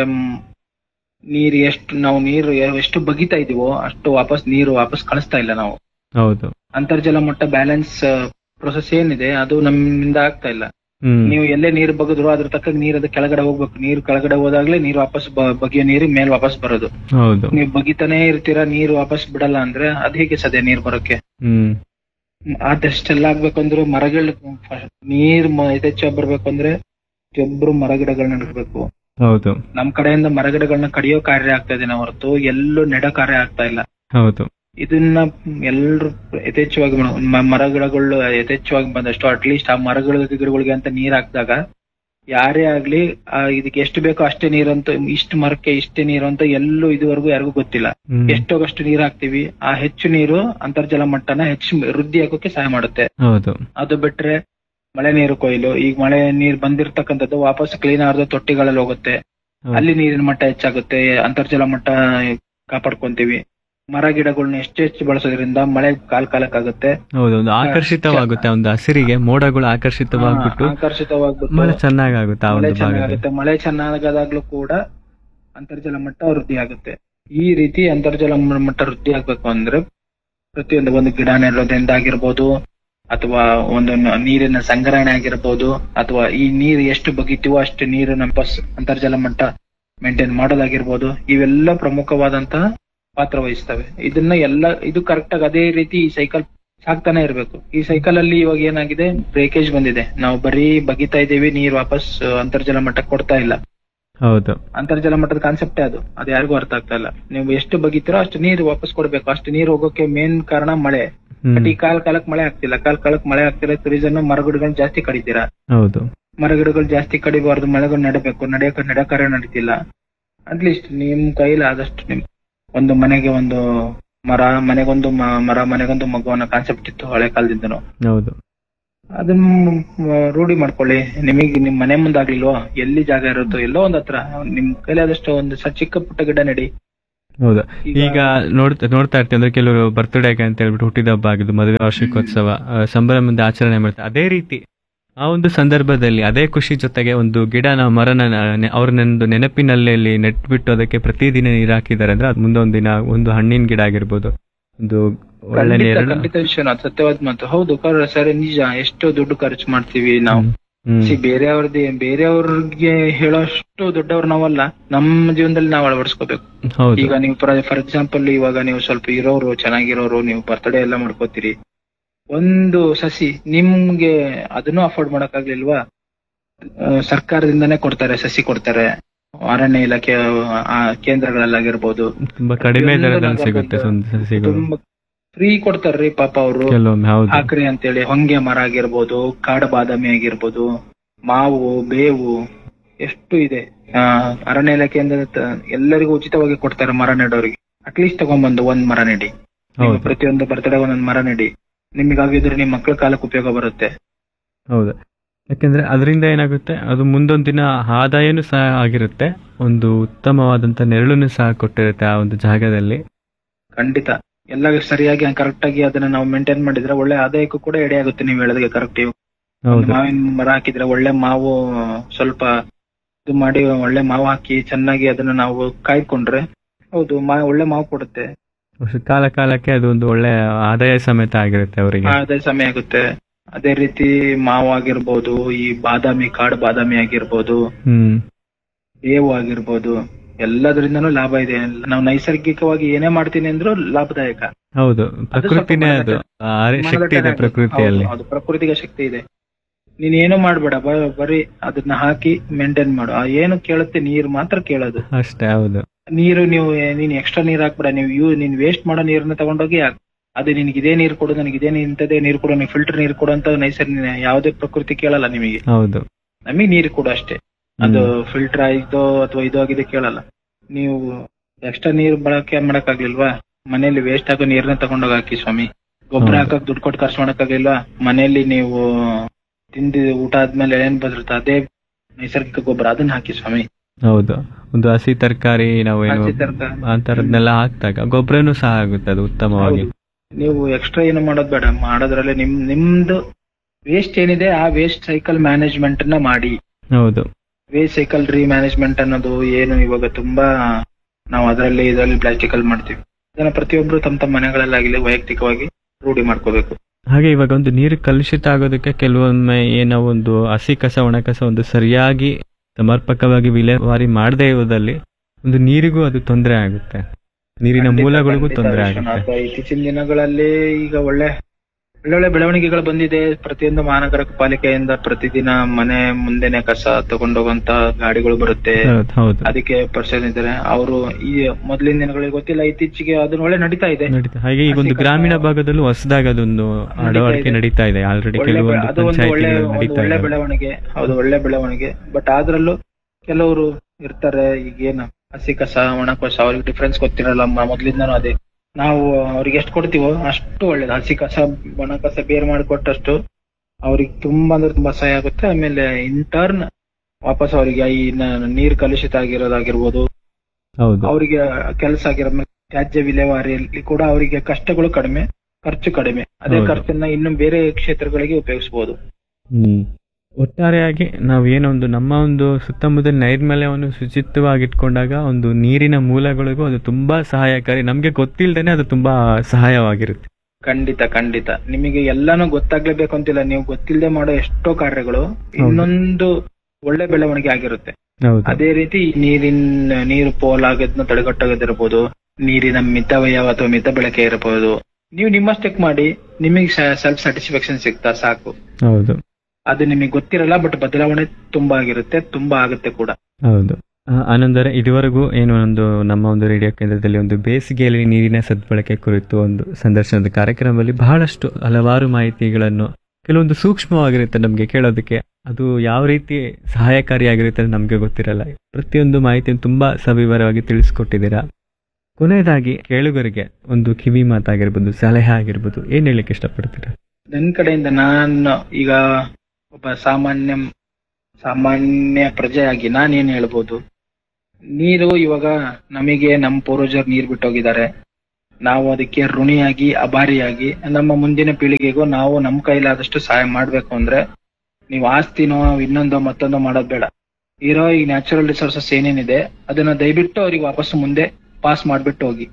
ನೀರು ಎಷ್ಟು ಬಗಿತಾ ಇದೀವೋ ಅಷ್ಟು ನೀರು ವಾಪಸ್ ಕಳಿಸ್ತಾ ಇಲ್ಲ ನಾವು. ಹೌದು, ಅಂತರ್ಜಲ ಮಟ್ಟ ಬ್ಯಾಲೆನ್ಸ್ ಪ್ರೊಸೆಸ್ ಏನಿದೆ ಅದು ನಮ್ಮಿಂದ ಆಗ್ತಾ ಇಲ್ಲ. ನೀವು ಎಲ್ಲೇ ನೀರು ಬಗದ್ರು ಅದ್ರ ತಕ್ಕ ನೀರ್ ಅದು ಕೆಳಗಡೆ ಹೋಗ್ಬೇಕು. ನೀರು ಕೆಳಗಡೆ ಹೋದಾಗ್ಲೇ ನೀರು ವಾಪಸ್ ಬಗೆಯೋ ನೀರು ಮೇಲ್ ವಾಪಸ್ ಬರೋದು. ನೀವು ಬಗಿತಾನೆ ಇರ್ತೀರಾ, ನೀರು ವಾಪಸ್ ಬಿಡಲ್ಲ ಅಂದ್ರೆ ಅದ್ ಹೇಗೆ ಸದ್ಯ ನೀರ್ ಬರೋಕೆ? ಅದೆಷ್ಟೆಲ್ಲ ಆಗ್ಬೇಕಂದ್ರು ನೀರ್ ಯಥೇಚ್ಛವಾಗಿ ಬರ್ಬೇಕಂದ್ರೆ ಪ್ರತಿಯೊಬ್ರು ಮರಗಿಡಗಳನ್ನ ನೆಡಬೇಕು. ಹೌದು, ನಮ್ ಕಡೆಯಿಂದ ಮರಗಿಡಗಳನ್ನ ಕಡಿಯೋ ಕಾರ್ಯ ಆಗ್ತಾ ಇದೆ ಹೊರತು ಎಲ್ಲೂ ನೆಡ ಕಾರ್ಯ ಆಗ್ತಾ ಇಲ್ಲ. ಹೌದು, ಇದನ್ನ ಎಲ್ರು ಯಥೇಚ್ಛವಾಗಿ ಮರಗಿಡಗಳು ಯಥೇಚ್ಛವಾಗಿ ಬಂದಷ್ಟು ಅಟ್ಲೀಸ್ಟ್ ಆ ಗಿಡಗಳಿಗೆ ಅಂತ ನೀರ್ ಹಾಕಿದಾಗ ಯಾರೇ ಆಗ್ಲಿ ಇದಕ್ಕೆ ಎಷ್ಟು ಬೇಕೋ ಅಷ್ಟೇ ನೀರಂತ, ಇಷ್ಟು ಮರಕ್ಕೆ ಇಷ್ಟೇ ನೀರು ಅಂತ ಎಲ್ಲೂ ಇದುವರೆಗೂ ಯಾರಿಗೂ ಗೊತ್ತಿಲ್ಲ. ಎಷ್ಟೋಗಷ್ಟು ನೀರ್ ಹಾಕ್ತಿವಿ, ಆ ಹೆಚ್ಚು ನೀರು ಅಂತರ್ಜಲ ಮಟ್ಟನ ಹೆಚ್ಚು ವೃದ್ಧಿ ಆಗೋಕೆ ಸಹಾಯ ಮಾಡುತ್ತೆ. ಅದು ಬಿಟ್ರೆ ಮಳೆ ನೀರು ಕೊಯ್ಲು, ಈಗ ಮಳೆ ನೀರ್ ಬಂದಿರ್ತಕ್ಕಂಥದ್ದು ವಾಪಸ್ ಕ್ಲೀನ್ ಆದ ತೊಟ್ಟಿಗಳಲ್ಲಿ ಹೋಗುತ್ತೆ. ಅಲ್ಲಿ ನೀರಿನ ಮಟ್ಟ ಹೆಚ್ಚಾಗುತ್ತೆ, ಅಂತರ್ಜಲ ಮಟ್ಟ ಕಾಪಾಡ್ಕೊಂತೀವಿ. ಮರ ಗಿಡಗಳನ್ನ ಹೆಚ್ಚು ಬಳಸೋದ್ರಿಂದ ಮಳೆ ಕಾಲಕ್ಕಾಗುತ್ತೆ. ಹೌದು, ಒಂದು ಆಕರ್ಷಿತವಾಗುತ್ತೆ, ಒಂದು ಹಸಿರಿಗೆ ಮೋಡಗಳು ಆಕರ್ಷಿತವಾಗ್ಬಿಟ್ಟು ಮಳೆ ಚೆನ್ನಾಗುತ್ತೆ. ಮಳೆ ಚೆನ್ನಾಗಾದಾಗ್ಲೂ ಕೂಡ ಅಂತರ್ಜಲ ಮಟ್ಟ ವೃದ್ಧಿ ಆಗುತ್ತೆ. ಈ ರೀತಿ ಅಂತರ್ಜಲ ಮಟ್ಟ ವೃದ್ಧಿ ಆಗ್ಬೇಕು ಅಂದ್ರೆ ಒಂದು ಗಿಡ ನೆಡೋದ್ರಿಂದ ಆಗಿರ್ಬೋದು, ಅಥವಾ ಒಂದು ನೀರಿನ ಸಂಗ್ರಹಣೆ ಆಗಿರ್ಬೋದು, ಅಥವಾ ಈ ನೀರು ಎಷ್ಟು ಬಗಿತೀವೋ ಅಷ್ಟು ನೀರು ಅಂತರ್ಜಲ ಮಟ್ಟ ಮೇಂಟೈನ್ ಮಾಡೋದಾಗಿರ್ಬೋದು, ಇವೆಲ್ಲ ಪ್ರಮುಖವಾದಂತಹ ಪಾತ್ರ ವಹಿಸ್ತವೆ. ಇದು ಕರೆಕ್ಟ್ ಆಗಿ ಅದೇ ರೀತಿ ಈ ಸೈಕಲ್ ಸಾಕ್ತಾನೆ ಇರ್ಬೇಕು. ಈ ಸೈಕಲ್ ಅಲ್ಲಿ ಇವಾಗ ಏನಾಗಿದೆ, ಬ್ರೇಕೇಜ್ ಬಂದಿದೆ. ನಾವು ಬರೀ ಬಗಿತಾ ಇದೀವಿ, ನೀರ್ ವಾಪಸ್ ಅಂತರ್ಜಲ ಮಟ್ಟಕ್ಕೆ ಕೊಡ್ತಾ ಇಲ್ಲ. ಹೌದು, ಅಂತರ್ಜಲ ಮಟ್ಟದ ಕಾನ್ಸೆಪ್ಟೇ ಅದು ಯಾರಿಗೂ ಅರ್ಥ ಆಗ್ತಾ ಇಲ್ಲ. ನೀವು ಎಷ್ಟು ಬಗಿತೀರೋ ಅಷ್ಟು ನೀರು ವಾಪಸ್ ಕೊಡ್ಬೇಕು. ಅಷ್ಟು ನೀರು ಹೋಗೋಕೆ ಮೇನ್ ಕಾರಣ ಮಳೆ. ಬಟ್ ಈ ಕಾಲಕ್ಕೆ ಮಳೆ ಆಗ್ತಿಲ್ಲ. ಮಳೆ ಆಗ್ತಿಲ್ಲ ರೀಸನ್ ಮರಗಿಡಗಳನ್ನ ಜಾಸ್ತಿ ಕಡಿತೀರಾ. ಹೌದು, ಮರಗಿಡಗಳು ಜಾಸ್ತಿ ಕಡಿಬಾರ್ದು, ಮಳೆಗಳು ನೆಡಬೇಕು. ನೆಡ ಕಾರ್ಯ ನಡೀತಿಲ್ಲ. ಅಟ್ಲೀಸ್ಟ್ ನಿಮ್ ಕೈಲಿ ಆದಷ್ಟು ಒಂದು ಮನೆಗೆ ಒಂದು ಮರ, ಮನೆಗೊಂದು ಮಗು ಅನ್ನೋ ಕಾನ್ಸೆಪ್ಟ್ ಇತ್ತು ಹಳೆ ಕಾಲದಿಂದನು. ಹೌದು, ಅದನ್ನ ರೂಢಿ ಮಾಡ್ಕೊಳ್ಳಿ. ನಿಮ್ ಮನೆ ಮುಂದಾಗ್ಲಿಲ್ವೋ, ಎಲ್ಲಿ ಜಾಗ ಇರುತ್ತೋ ಎಲ್ಲೋ ಒಂದ್ ಹತ್ರ ನಿಮ್ ಕೈಲಿ ಆದಷ್ಟು ಒಂದು ಚಿಕ್ಕ ಪುಟ್ಟ ಗಿಡ ನೆಡಿ. ಹೌದು, ಈಗ ನೋಡ್ತಾ ಇರ್ತೀವಿ ಅಂದ್ರೆ ಕೆಲವರು ಬರ್ತ್ಡೇ ಅಂತ ಹೇಳ್ಬಿಟ್ಟು ಹುಟ್ಟಿದ ಹಬ್ಬ ಆಗಿದ್ದು, ಮದುವೆ ವಾರ್ಷಿಕೋತ್ಸವ ಸಂಭ್ರಮದಿಂದ ಆಚರಣೆ ಮಾಡ್ತಾರೆ. ಅದೇ ರೀತಿ ಆ ಒಂದು ಸಂದರ್ಭದಲ್ಲಿ ಅದೇ ಖುಷಿ ಜೊತೆಗೆ ಒಂದು ಗಿಡನ ಮರನ ಅವ್ರನ್ನೊಂದು ನೆನಪಿನಲ್ಲಿ ನೆಟ್ಬಿಟ್ಟು ಅದಕ್ಕೆ ಪ್ರತಿದಿನ ನೀರು ಹಾಕಿದ್ದಾರೆ ಅಂದ್ರೆ ಅದು ಮುಂದೊಂದು ದಿನ ಒಂದು ಹಣ್ಣಿನ ಗಿಡ ಆಗಿರ್ಬೋದು, ಒಂದು ಒಳ್ಳೆ ನೇರಳೆ. ಖಂಡಿತ ವಿಶ್ವನಾಥ್, ಸತ್ಯವಾದ ಮಾತು. ಹೌದು ಸರಿ, ನಿಜ. ಎಷ್ಟು ದುಡ್ಡು ಖರ್ಚು ಮಾಡ್ತೀವಿ ನಾವು. ಬೇರೆಯವ್ರಿಗೆ ಹೇಳೋಷ್ಟು ದೊಡ್ಡವ್ರು ನಾವಲ್ಲ, ನಮ್ಮ ಜೀವನದಲ್ಲಿ ನಾವು ಅಳವಡಿಸ್ಕೋಬೇಕು. ಈಗ ನೀವು ಫಾರ್ ಎಕ್ಸಾಂಪಲ್, ಇವಾಗ ನೀವು ಸ್ವಲ್ಪ ಇರೋರು, ಚೆನ್ನಾಗಿರೋರು, ನೀವು ಬರ್ತ್ಡೇ ಎಲ್ಲ ಮಾಡ್ಕೋತೀರಿ. ಒಂದು ಸಸಿ ನಿಮ್ಗೆ ಅದನ್ನು ಅಫೋರ್ಡ್ ಮಾಡಕ್ಕಾಗ್ಲಿಲ್ವಾ? ಸರ್ಕಾರದಿಂದಾನೇ ಕೊಡ್ತಾರೆ, ಸಸಿ ಕೊಡ್ತಾರೆ. ಅರಣ್ಯ ಇಲಾಖೆ ಕೇಂದ್ರಗಳಲ್ಲಾಗಿರ್ಬೋದು, ತುಂಬಾ ಕಡಿಮೆ ದರದಲ್ಲಿ ಸಿಗುತ್ತೆ ಸಸಿಗಳು. ತುಂಬಾ ಫ್ರೀ ಕೊಡ್ತಾರ್ರಿ ಪಾಪ ಅವರು. ಹಾಕ್ರಿ ಅಂತೇಳಿ ಹೊಂಗೆ ಮರ ಆಗಿರ್ಬೋದು, ಕಾಡು ಬಾದಾಮಿ ಆಗಿರ್ಬೋದು, ಮಾವು, ಬೇವು, ಎಷ್ಟು ಇದೆ. ಅರಣ್ಯ ಇಲಾಖೆಯಿಂದ ಎಲ್ಲರಿಗೂ ಉಚಿತವಾಗಿ ಕೊಡ್ತಾರೆ ಮರ ನೆಡೋರಿಗೆ. ಅಟ್ಲೀಸ್ಟ್ ತಗೊಂಡ್ಬಂದು ಒಂದ್ ಮರ ನೆಡಿ. ಪ್ರತಿಯೊಂದು ಬರ್ತಡೇ ಒಂದೊಂದು ಮರ ನೆಡಿ. ನಿಮಗಾಗಿದ್ರೆ ನಿಮ್ ಮಕ್ಳ ಕಾಲಕ್ಕೆ ಉಪಯೋಗ ಬರುತ್ತೆ. ಹೌದು, ಯಾಕೆಂದ್ರೆ ಅದರಿಂದ ಏನಾಗುತ್ತೆ, ಅದು ಮುಂದೊಂದು ದಿನ ಆದಾಯನೂ ಸಹ ಆಗಿರುತ್ತೆ, ಒಂದು ಉತ್ತಮವಾದಂತ ನೆರಳನ್ನು ಸಹ ಕೊಟ್ಟಿರುತ್ತೆ ಆ ಒಂದು ಜಾಗದಲ್ಲಿ. ಖಂಡಿತ ಎಲ್ಲ ಸರಿಯಾಗಿ ಕರೆಕ್ಟ್ ಆಗಿ ಅದನ್ನ ನಾವು ಮೇಂಟೈನ್ ಮಾಡಿದ್ರೆ ಒಳ್ಳೆ ಆದಾಯಕ್ಕೂ ಕೂಡ ಎಡೆ ಆಗುತ್ತೆ. ನೀವು ಹೇಳೋದಕ್ಕೆ ಕರೆಕ್ಟ್. ಮಾವಿನ ಮರ ಹಾಕಿದ್ರೆ ಒಳ್ಳೆ ಮಾವು, ಸ್ವಲ್ಪ ಇದು ಮಾಡಿ ಒಳ್ಳೆ ಮಾವು ಹಾಕಿ ಚೆನ್ನಾಗಿ ಅದನ್ನ ನಾವು ಕಾಯ್ಕೊಂಡ್ರೆ ಹೌದು ಒಳ್ಳೆ ಮಾವು ಕೊಡುತ್ತೆ. ಕಾಲ ಕಾಲಕ್ಕೆ ಅದು ಒಂದು ಒಳ್ಳೆ ಆದಾಯ ಸಮೇತ ಆಗಿರುತ್ತೆ ಅವರಿಗೆ, ಆದಾಯ ಸಮಯ ಆಗುತ್ತೆ. ಅದೇ ರೀತಿ ಮಾವು ಆಗಿರ್ಬೋದು, ಈ ಬಾದಾಮಿ, ಕಾಡು ಬಾದಾಮಿ ಆಗಿರ್ಬೋದು, ಬೇವು ಆಗಿರ್ಬೋದು, ಎಲ್ಲದರಿಂದನೂ ಲಾಭ ಇದೆ. ನಾವು ನೈಸರ್ಗಿಕವಾಗಿ ಏನೇ ಮಾಡ್ತೀನಿ ಅಂದ್ರೂ ಲಾಭದಾಯಕ. ಹೌದು, ಪ್ರಕೃತಿನೇ ಅದು ಶಕ್ತಿ ಇದೆ ಪ್ರಕೃತಿಯಲ್ಲಿ. ಅದು ಪ್ರಕೃತಿಗೆ ಶಕ್ತಿ ಇದೆ. ನೀನ್ ಏನು ಮಾಡ್ಬೇಡ, ಬರೀ ಅದನ್ನ ಹಾಕಿ ಮೇಂಟೈನ್ ಮಾಡು. ಏನು ಕೇಳುತ್ತೆ, ನೀರು ಮಾತ್ರ ಕೇಳೋದು ಅಷ್ಟೇ. ಹೌದು, ನೀರು ನೀನ್ ಎಕ್ಸ್ಟ್ರಾ ನೀರ್ ಹಾಕ್ಬೇಡ. ನೀನ್ ವೇಸ್ಟ್ ಮಾಡೋ ನೀರನ್ನ ತಗೊಂಡೋಗಿ ಅದೇ ನಿನ್ಗೆ ಇದೇ ನೀರು ಕೊಡು, ನನಗೆ ಇದೇ ಇಂಥದೇ ನೀರು ಕೊಡು, ನೀವು ಫಿಲ್ಟರ್ ನೀರು ಕೊಡು ಅಂತ ನೈಸರ್ಗಿಕ ಯಾವುದೇ ಪ್ರಕೃತಿ ಕೇಳಲ್ಲ ನಿಮಗೆ. ಹೌದು, ನಮಗೆ ನೀರು ಕೊಡು ಅಷ್ಟೇ. ಅದು ಫಿಲ್ಟರ್ ಆಯ್ತೋ ಅಥವಾ ಇದು ಆಗಿದೆ ಕೇಳಲ್ಲ. ನೀವು ಎಕ್ಸ್ಟ್ರಾ ನೀರು ಬಳಕೆ ಮಾಡಕ್ಕಾಗ್ಲಿಲ್ವಾ? ಮನೆಯಲ್ಲಿ ವೇಸ್ಟ್ ಆಗೋ ನೀರನ್ನ ತಗೊಂಡೋಗಿ ಹಾಕಿ ಸ್ವಾಮಿ. ಗೊಬ್ಬರ ಹಾಕಕ್ ದುಡ್ಡು ಕೊಟ್ಟು ಖರ್ಚು ಮಾಡಕ್ಕಾಗ್ಲಿಲ್ವಾ? ಮನೆಯಲ್ಲಿ ನೀವು ತಿಂದು ಊಟ ಆದ್ಮೇಲೆ ಏನ್ ಬದಿರುತ್ತೆ ಅದೇ ನೈಸರ್ಗಿಕ ಗೊಬ್ಬರ, ಅದನ್ನ ಹಾಕಿ ಸ್ವಾಮಿ. ಹೌದು, ಒಂದು ಹಸಿ ತರಕಾರಿ ನಾವು ಅಂತರದ್ನೆಲ್ಲ ಹಾಕ್ದಾಗ ಗೊಬ್ಬರನು ಸಹ ಆಗುತ್ತೆ, ಅದು ಉತ್ತಮವಾಗಿ. ನೀವು ಎಕ್ಸ್ಟ್ರಾ ಏನು ಮಾಡೋದ್ ಬೇಡ. ಮಾಡೋದ್ರಲ್ಲಿ ನಿಮ್ದು ವೇಸ್ಟ್ ಏನಿದೆ ಆ ವೇಸ್ಟ್ ಸೈಕಲ್ ಮ್ಯಾನೇಜ್ಮೆಂಟ್ ನ ಮಾಡಿ. ಹೌದು, ವೇಸ್ಟ್ ಸೈಕಲ್ ಮ್ಯಾನೇಜ್ಮೆಂಟ್ ಅನ್ನೋದು ಏನು ಇವಾಗ ತುಂಬಾ ನಾವು ಇದರಲ್ಲಿ ಪ್ಲಾಸ್ಟಿಕ್ ಅಲ್ಲಿ ಮಾಡ್ತೀವಿ. ಅದನ್ನ ಪ್ರತಿಯೊಬ್ರು ತಮ್ಮ ಮನೆಗಳಲ್ಲಾಗಲಿ ವೈಯಕ್ತಿಕವಾಗಿ ರೂಢಿ ಮಾಡ್ಕೋಬೇಕು. ಹಾಗೆ ಇವಾಗ ಒಂದು ನೀರು ಕಲುಷಿತ ಆಗೋದಕ್ಕೆ ಕೆಲವೊಮ್ಮೆ ಏನೋ ಒಂದು ಹಸಿ ಕಸ, ಒಣ ಕಸ ಒಂದು ಸರಿಯಾಗಿ ಸಮರ್ಪಕವಾಗಿ ವಿಲೇವಾರಿ ಮಾಡದೇ ಇರೋದಲ್ಲಿ ಒಂದು ನೀರಿಗೂ ಅದು ತೊಂದರೆ ಆಗುತ್ತೆ, ನೀರಿನ ಮೂಲಗಳಿಗೂ ತೊಂದರೆ ಆಗುತ್ತೆ. ಇತ್ತೀಚಿನ ದಿನಗಳಲ್ಲಿ ಈಗ ಒಳ್ಳೆ ಬೆಳವಣಿಗೆಗಳು ಬಂದಿದೆ. ಪ್ರತಿಯೊಂದು ಮಹಾನಗರ ಪಾಲಿಕೆಯಿಂದ ಪ್ರತಿದಿನ ಮನೆ ಮುಂದೆನೆ ಕಸ ತಗೊಂಡೋಗಂತ ಗಾಡಿಗಳು ಬರುತ್ತೆ. ಅದಕ್ಕೆ ಪರ್ಸನ್ ಇದ್ದಾರೆ ಅವರು. ಈ ಮೊದಲಿನ ದಿನಗಳಿಗೆ ಗೊತ್ತಿಲ್ಲ, ಇತ್ತೀಚೆಗೆ ಅದನ್ನ ಒಳ್ಳೆ ನಡೀತಾ ಇದೆ. ಹಾಗೆ ಈಗ ಒಂದು ಗ್ರಾಮೀಣ ಭಾಗದಲ್ಲೂ ಹೊಸದಾಗಿ ಅದೊಂದು ಅಳವಡಿಕೆ ನಡೀತಾ ಇದೆ ಆಲ್ರೆಡಿ. ಅದು ಒಂದು ಒಳ್ಳೆ ಬೆಳವಣಿಗೆ. ಹೌದು, ಒಳ್ಳೆ ಬೆಳವಣಿಗೆ. ಬಟ್ ಅದ್ರಲ್ಲೂ ಕೆಲವರು ಇರ್ತಾರೆ, ಈಗೇನು ಹಸಿ ಕಸ, ಒಣ ಕಸ, ಅವ್ರಿಗೆ ಡಿಫ್ರೆನ್ಸ್ ಗೊತ್ತಿರಲ್ಲ. ಮೊದ್ಲಿಂದನೂ ಅದೇ ನಾವು ಅವ್ರಿಗೆ ಎಷ್ಟು ಕೊಡ್ತೀವೋ ಅಷ್ಟು ಒಳ್ಳೇದು. ಹಸಿ ಕಸ, ಒಣ ಕಸ ಬೇರೆ ಮಾಡಿಕೊಟ್ಟಷ್ಟು ಅವ್ರಿಗೆ ತುಂಬಾ ಅಂದ್ರೆ ತುಂಬಾ ಸಹಾಯ ಆಗುತ್ತೆ. ಆಮೇಲೆ ಇಂಟರ್ನ್ ವಾಪಸ್ ಅವರಿಗೆ ಈ ನೀರು ಕಲುಷಿತ ಆಗಿರೋದಾಗಿರ್ಬೋದು, ಅವರಿಗೆ ಕೆಲಸ ಆಗಿರೋ ತ್ಯಾಜ್ಯ ವಿಲೇವಾರಿಯಲ್ಲಿ ಕೂಡ ಅವರಿಗೆ ಕಷ್ಟಗಳು ಕಡಿಮೆ, ಖರ್ಚು ಕಡಿಮೆ. ಅದೇ ಖರ್ಚನ್ನ ಇನ್ನು ಬೇರೆ ಕ್ಷೇತ್ರಗಳಿಗೆ ಉಪಯೋಗಿಸಬಹುದು. ಒಟ್ಟಾರೆಯಾಗಿ ನಾವು ಏನೊಂದು ನಮ್ಮ ಒಂದು ಸುತ್ತಮುತ್ತಲ ನೈರ್ಮಲ್ಯವನ್ನು ಶುಚಿತ್ವವಾಗಿಟ್ಕೊಂಡಾಗ ಒಂದು ನೀರಿನ ಮೂಲಗಳಿಗೂ ಅದು ತುಂಬಾ ಸಹಾಯಕಾರಿ. ನಮ್ಗೆ ಗೊತ್ತಿಲ್ದೇನೆ ಅದು ತುಂಬಾ ಸಹಾಯವಾಗಿರುತ್ತೆ. ಖಂಡಿತ ನಿಮಗೆ ಎಲ್ಲಾನು ಗೊತ್ತಾಗ್ಲೇಬೇಕು ಅಂತಿಲ್ಲ. ನೀವು ಗೊತ್ತಿಲ್ಲದೆ ಮಾಡೋ ಎಷ್ಟೋ ಕಾರ್ಯಗಳು ಇನ್ನೊಂದು ಒಳ್ಳೆ ಬೆಳವಣಿಗೆ ಆಗಿರುತ್ತೆ. ಅದೇ ರೀತಿ ನೀರು ಪೋಲಾಗೋದನ್ನ ತಡೆಗಟ್ಟೋದಿರ್ಬೋದು, ನೀರಿನ ಮಿತವ್ಯಯ ಅಥವಾ ಮಿತ ಬಳಕೆ ಇರಬಹುದು. ನೀವು ನಿಮ್ಮಷ್ಟಕ್ಕೆ ಮಾಡಿ, ನಿಮಗೆ ಸೆಲ್ಫ್ ಸ್ಯಾಟಿಸ್ಫ್ಯಾಕ್ಷನ್ ಸಿಗ್ತಾ ಸಾಕು. ಹೌದು, ಅದು ನಿಮಗೆ ಗೊತ್ತಿರಲ್ಲ, ಬಟ್ ಬದಲಾವಣೆ ತುಂಬಾ ಆಗಿರುತ್ತೆ, ತುಂಬಾ ಆಗುತ್ತೆ ಕೂಡ. ಹೌದು. ಆನಂದರೆ ಇದುವರೆಗೂ ಏನು ಒಂದು ನಮ್ಮ ಒಂದು ರೇಡಿಯೋ ಕೇಂದ್ರದಲ್ಲಿ ಒಂದು ಬೇಸಿಗೆಯಲ್ಲಿ ನೀರಿನ ಸದ್ಬಳಕೆ ಕುರಿತು ಒಂದು ಸಂದರ್ಶನದ ಕಾರ್ಯಕ್ರಮದಲ್ಲಿ ಬಹಳಷ್ಟು ಹಲವಾರು ಮಾಹಿತಿಗಳನ್ನು, ಕೆಲವೊಂದು ಸೂಕ್ಷ್ಮವಾಗಿರುತ್ತೆ ನಮಗೆ ಕೇಳೋದಕ್ಕೆ, ಅದು ಯಾವ ರೀತಿ ಸಹಾಯಕಾರಿಯಾಗಿರುತ್ತೆ ನಮ್ಗೆ ಗೊತ್ತಿರಲ್ಲ. ಪ್ರತಿಯೊಂದು ಮಾಹಿತಿಯನ್ನು ತುಂಬಾ ಸವಿವರವಾಗಿ ತಿಳಿಸ್ಕೊಟ್ಟಿದ್ದೀರಾ. ಕೊನೆಯದಾಗಿ ಕೇಳುಗರಿಗೆ ಒಂದು ಕಿವಿ ಮಾತಾಗಿರ್ಬೋದು, ಸಲಹೆ ಆಗಿರ್ಬೋದು, ಏನ್ ಹೇಳಲಿಕ್ಕೆ ಇಷ್ಟಪಡ್ತೀರಾ? ನನ್ನ ಕಡೆಯಿಂದ ನಾನು ಈಗ ಒಬ್ಬ ಸಾಮಾನ್ಯ ಪ್ರಜೆಯಾಗಿ ನಾನೇನ್ ಹೇಳ್ಬೋದು, ನೀರು ಇವಾಗ ನಮಗೆ ನಮ್ಮ ಪೂರ್ವಜರು ನೀರು ಬಿಟ್ಟೋಗಿದ್ದಾರೆ. ನಾವು ಅದಕ್ಕೆ ಋಣಿಯಾಗಿ, ಅಭಾರಿಯಾಗಿ ನಮ್ಮ ಮುಂದಿನ ಪೀಳಿಗೆಗೂ ನಾವು ನಮ್ಮ ಕೈಲಾದಷ್ಟು ಸಹಾಯ ಮಾಡ್ಬೇಕು ಅಂದ್ರೆ ನೀವು ಆಸ್ತಿನೋ ಇನ್ನೊಂದೋ ಮತ್ತೊಂದೋ ಮಾಡೋದ್ ಬೇಡ. ಇರೋ ಈ ನ್ಯಾಚುರಲ್ ರಿಸೋರ್ಸಸ್ ಏನೇನಿದೆ ಅದನ್ನ ದಯವಿಟ್ಟು ಅವ್ರಿಗೆ ವಾಪಸ್ ಮುಂದೆ ಪಾಸ್ ಮಾಡ್ಬಿಟ್ಟು ಹೋಗಿ.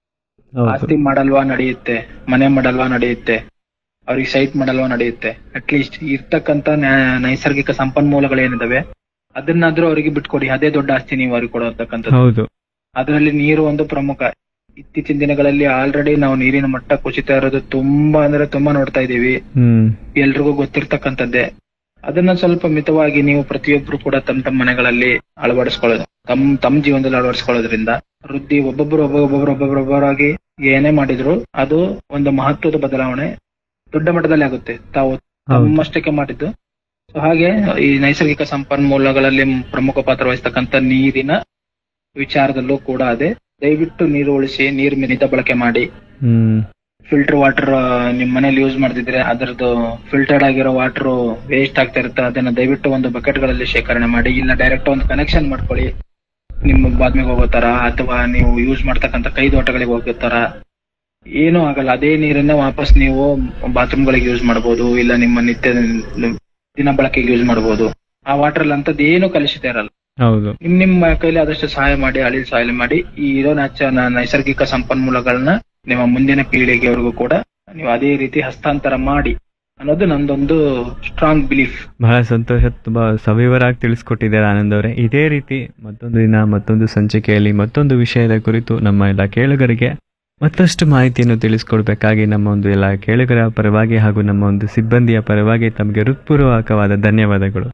ಆಸ್ತಿ ಮಾಡಲ್ವಾ ನಡೆಯುತ್ತೆ, ಮನೆ ಮಾಡಲ್ವಾ ನಡೆಯುತ್ತೆ, ಅವ್ರಿಗೆ ಸೈಟ್ ಮಾಡಲ್ವಾ ನಡೆಯುತ್ತೆ. ಅಟ್ಲೀಸ್ಟ್ ಇರ್ತಕ್ಕಂತ ನೈಸರ್ಗಿಕ ಸಂಪನ್ಮೂಲಗಳೇನಿದಾವೆ ಅದನ್ನಾದ್ರೂ ಅವರಿಗೆ ಬಿಟ್ಕೊಡಿ. ಅದೇ ದೊಡ್ಡ ಆಸ್ತಿ ನೀವು ಅವ್ರಿಗೆ ಕೊಡತಕ್ಕಂಥದ್ದು. ಅದರಲ್ಲಿ ನೀರು ಒಂದು ಪ್ರಮುಖ. ಇತ್ತೀಚಿನ ದಿನಗಳಲ್ಲಿ ಆಲ್ರೆಡಿ ನಾವು ನೀರಿನ ಮಟ್ಟ ಕುಸಿತ ಇರೋದು ತುಂಬಾ ಅಂದ್ರೆ ತುಂಬಾ ನೋಡ್ತಾ ಇದೀವಿ. ಎಲ್ರಿಗೂ ಗೊತ್ತಿರ್ತಕ್ಕಂಥದ್ದೇ. ಅದನ್ನ ಸ್ವಲ್ಪ ಮಿತವಾಗಿ ನೀವು ಪ್ರತಿಯೊಬ್ರು ಕೂಡ ತಮ್ಮ ಮನೆಗಳಲ್ಲಿ ಅಳವಡಿಸ್ಕೊಳ್ಳೋದು, ತಮ್ಮ ಜೀವನದಲ್ಲಿ ಅಳವಡಿಸ್ಕೊಳ್ಳೋದ್ರಿಂದ ವೃದ್ಧಿ ಒಬ್ಬೊಬ್ಬರಾಗಿ ಏನೇ ಮಾಡಿದ್ರು ಅದು ಒಂದು ಮಹತ್ವದ ಬದಲಾವಣೆ ದೊಡ್ಡ ಮಟ್ಟದಲ್ಲಿ ಆಗುತ್ತೆ. ತಾವು ತಮ್ಮಷ್ಟಕ್ಕೆ ಮಾಡಿದ್ದು. ಹಾಗೆ ಈ ನೈಸರ್ಗಿಕ ಸಂಪನ್ಮೂಲಗಳಲ್ಲಿ ಪ್ರಮುಖ ಪಾತ್ರ ವಹಿಸ್ತಕ್ಕಂಥ ನೀರಿನ ವಿಚಾರದಲ್ಲೂ ಕೂಡ ಅದೇ. ದಯವಿಟ್ಟು ನೀರು ಉಳಿಸಿ, ನೀರು ಮಿತ ಬಳಕೆ ಮಾಡಿ. ಫಿಲ್ಟರ್ ವಾಟರ್ ನಿಮ್ ಮನೇಲಿ ಯೂಸ್ ಮಾಡ್ತಿದ್ರೆ ಅದರದ್ದು ಫಿಲ್ಟರ್ಡ್ ಆಗಿರೋ ವಾಟರ್ ವೇಸ್ಟ್ ಆಗ್ತಾ ಇರುತ್ತೆ. ಅದನ್ನ ದಯವಿಟ್ಟು ಒಂದು ಬಕೆಟ್ ಗಳಲ್ಲಿ ಶೇಖರಣೆ ಮಾಡಿ, ಇಲ್ಲ ಡೈರೆಕ್ಟ್ ಒಂದು ಕನೆಕ್ಷನ್ ಮಾಡ್ಕೊಳ್ಳಿ. ನಿಮ್ಮ ಬಾತ್ಮಿಗೆ ಹೋಗೋ ತರ ಅಥವಾ ನೀವು ಯೂಸ್ ಮಾಡ್ತಕ್ಕಂಥ ಕೈದೋಟಗಳಿಗೆ ಹೋಗೋ ತರ ಏನೂ ಆಗಲ್ಲ. ಅದೇ ನೀರನ್ನ ವಾಪಸ್ ನೀವು ಬಾತ್ರೂಮ್ ಗಳಿಗೆ ಯೂಸ್ ಮಾಡಬಹುದು, ಇಲ್ಲ ನಿಮ್ಮ ನಿತ್ಯ ದಿನ ಬಳಕೆಗೆ ಯೂಸ್ ಮಾಡಬಹುದು. ಆ ವಾಟರ್ ಅಲ್ಲಿ ಅಂತದ್ದು ಏನು ಕಲುಷಿತ ಇರಲ್ಲ. ನಿಮ್ಮ ಕೈಲಿ ಆದಷ್ಟು ಸಹಾಯ ಮಾಡಿ, ಸಹಾಯ ಮಾಡಿ ಈ ಇರೋ ನೈಸರ್ಗಿಕ ಸಂಪನ್ಮೂಲಗಳನ್ನ ನಿಮ್ಮ ಮುಂದಿನ ಪೀಳಿಗೆವರೆಗೂ ಕೂಡ ನೀವು ಅದೇ ರೀತಿ ಹಸ್ತಾಂತರ ಮಾಡಿ ಅನ್ನೋದು ನಂದೊಂದು ಸ್ಟ್ರಾಂಗ್ ಬಿಲೀಫ್. ಬಹಳ ಸಂತೋಷ. ತುಂಬಾ ಸವಿವರಾಗಿ ತಿಳಿಸ್ಕೊಟ್ಟಿದ್ದಾರೆ ಆನಂದ್ ಅವರೇ. ಇದೇ ರೀತಿ ಮತ್ತೊಂದು ದಿನ ಮತ್ತೊಂದು ಸಂಚಿಕೆಯಲ್ಲಿ ಮತ್ತೊಂದು ವಿಷಯದ ಕುರಿತು ನಮ್ಮ ಎಲ್ಲ ಕೇಳುಗರಿಗೆ ಮತ್ತಷ್ಟು ಮಾಹಿತಿಯನ್ನು ತಿಳಿಸ್ಕೊಡ್ಬೇಕಾಗಿ ನಮ್ಮ ಒಂದು ಎಲ್ಲ ಕೇಳುಗರ ಪರವಾಗಿ ಹಾಗೂ ನಮ್ಮ ಒಂದು ಸಿಬ್ಬಂದಿಯ ಪರವಾಗಿ ತಮಗೆ ಹೃತ್ಪೂರ್ವಕವಾದ ಧನ್ಯವಾದಗಳು.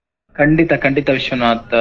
ಖಂಡಿತ ವಿಶ್ವನಾಥ್.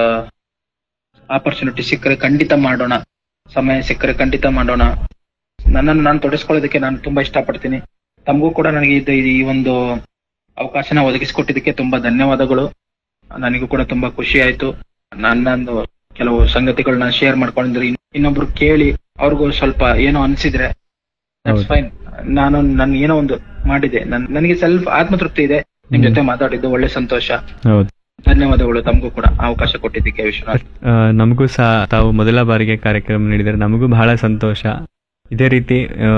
ಆಪರ್ಚುನಿಟಿ ಸಿಕ್ಕರೆ ಖಂಡಿತ ಮಾಡೋಣ, ಸಮಯ ಸಿಕ್ಕರೆ ಖಂಡಿತ ಮಾಡೋಣ. ನನ್ನನ್ನು ನಾನು ತೊಡಸ್ಕೊಳ್ಳೋದಕ್ಕೆ ನಾನು ತುಂಬಾ ಇಷ್ಟಪಡ್ತೀನಿ. ತಮಗೂ ಕೂಡ ನನಗೆ ಈ ಒಂದು ಅವಕಾಶನ ಒದಗಿಸಿಕೊಟ್ಟಿದ್ದಕ್ಕೆ ತುಂಬಾ ಧನ್ಯವಾದಗಳು. ನನಗೂ ಕೂಡ ತುಂಬಾ ಖುಷಿ ಆಯ್ತು. ನನ್ನೊಂದು ಕೆಲವು ಸಂಗತಿಗಳನ್ನ ಶೇರ್ ಮಾಡ್ಕೊಂಡಿದ್ರೆ ಇನ್ನೊಬ್ರು ಕೇಳಿ ಅವ್ರಿಗೂ ಸ್ವಲ್ಪ ಏನೋ ಅನ್ಸಿದ್ರೆ ದಟ್ಸ್ ಫೈನ್. ನಾನು ಏನೋ ಒಂದು ಮಾಡಿದೆ, ನನಗೆ ಸ್ವಲ್ಪ ಆತ್ಮತೃಪ್ತಿ ಇದೆ. ನಿಮ್ ಜೊತೆ ಮಾತಾಡಿದ್ದು ಒಳ್ಳೆ ಸಂತೋಷ. ಧನ್ಯವಾದಗಳು ತಮಗೂ ಕೂಡ ಅವಕಾಶ ಕೊಟ್ಟಿದ್ದಕ್ಕೆ ವಿಶ್ವನಾಥ್. ನಮಗೂ ಸಹ ತಾವು ಮೊದಲ ಬಾರಿಗೆ ಕಾರ್ಯಕ್ರಮ ನೀಡಿದರೆ ನಮಗೂ ಬಹಳ ಸಂತೋಷ. ಇದೇ ರೀತಿ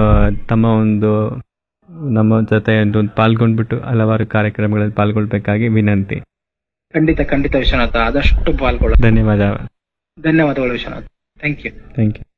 ನಮ್ಮ ಜೊತೆ ಪಾಲ್ಗೊಂಡ್ಬಿಟ್ಟು ಹಲವಾರು ಕಾರ್ಯಕ್ರಮಗಳಲ್ಲಿ ಪಾಲ್ಗೊಳ್ಬೇಕಾಗಿ ವಿನಂತಿ. ಖಂಡಿತ ವಿಶ್ವನಾಥ್, ಆದಷ್ಟು ಪಾಲ್ಗೊಳ್ಳ. ಧನ್ಯವಾದಗಳು ವಿಶ್ವನಾಥ್. Thank you.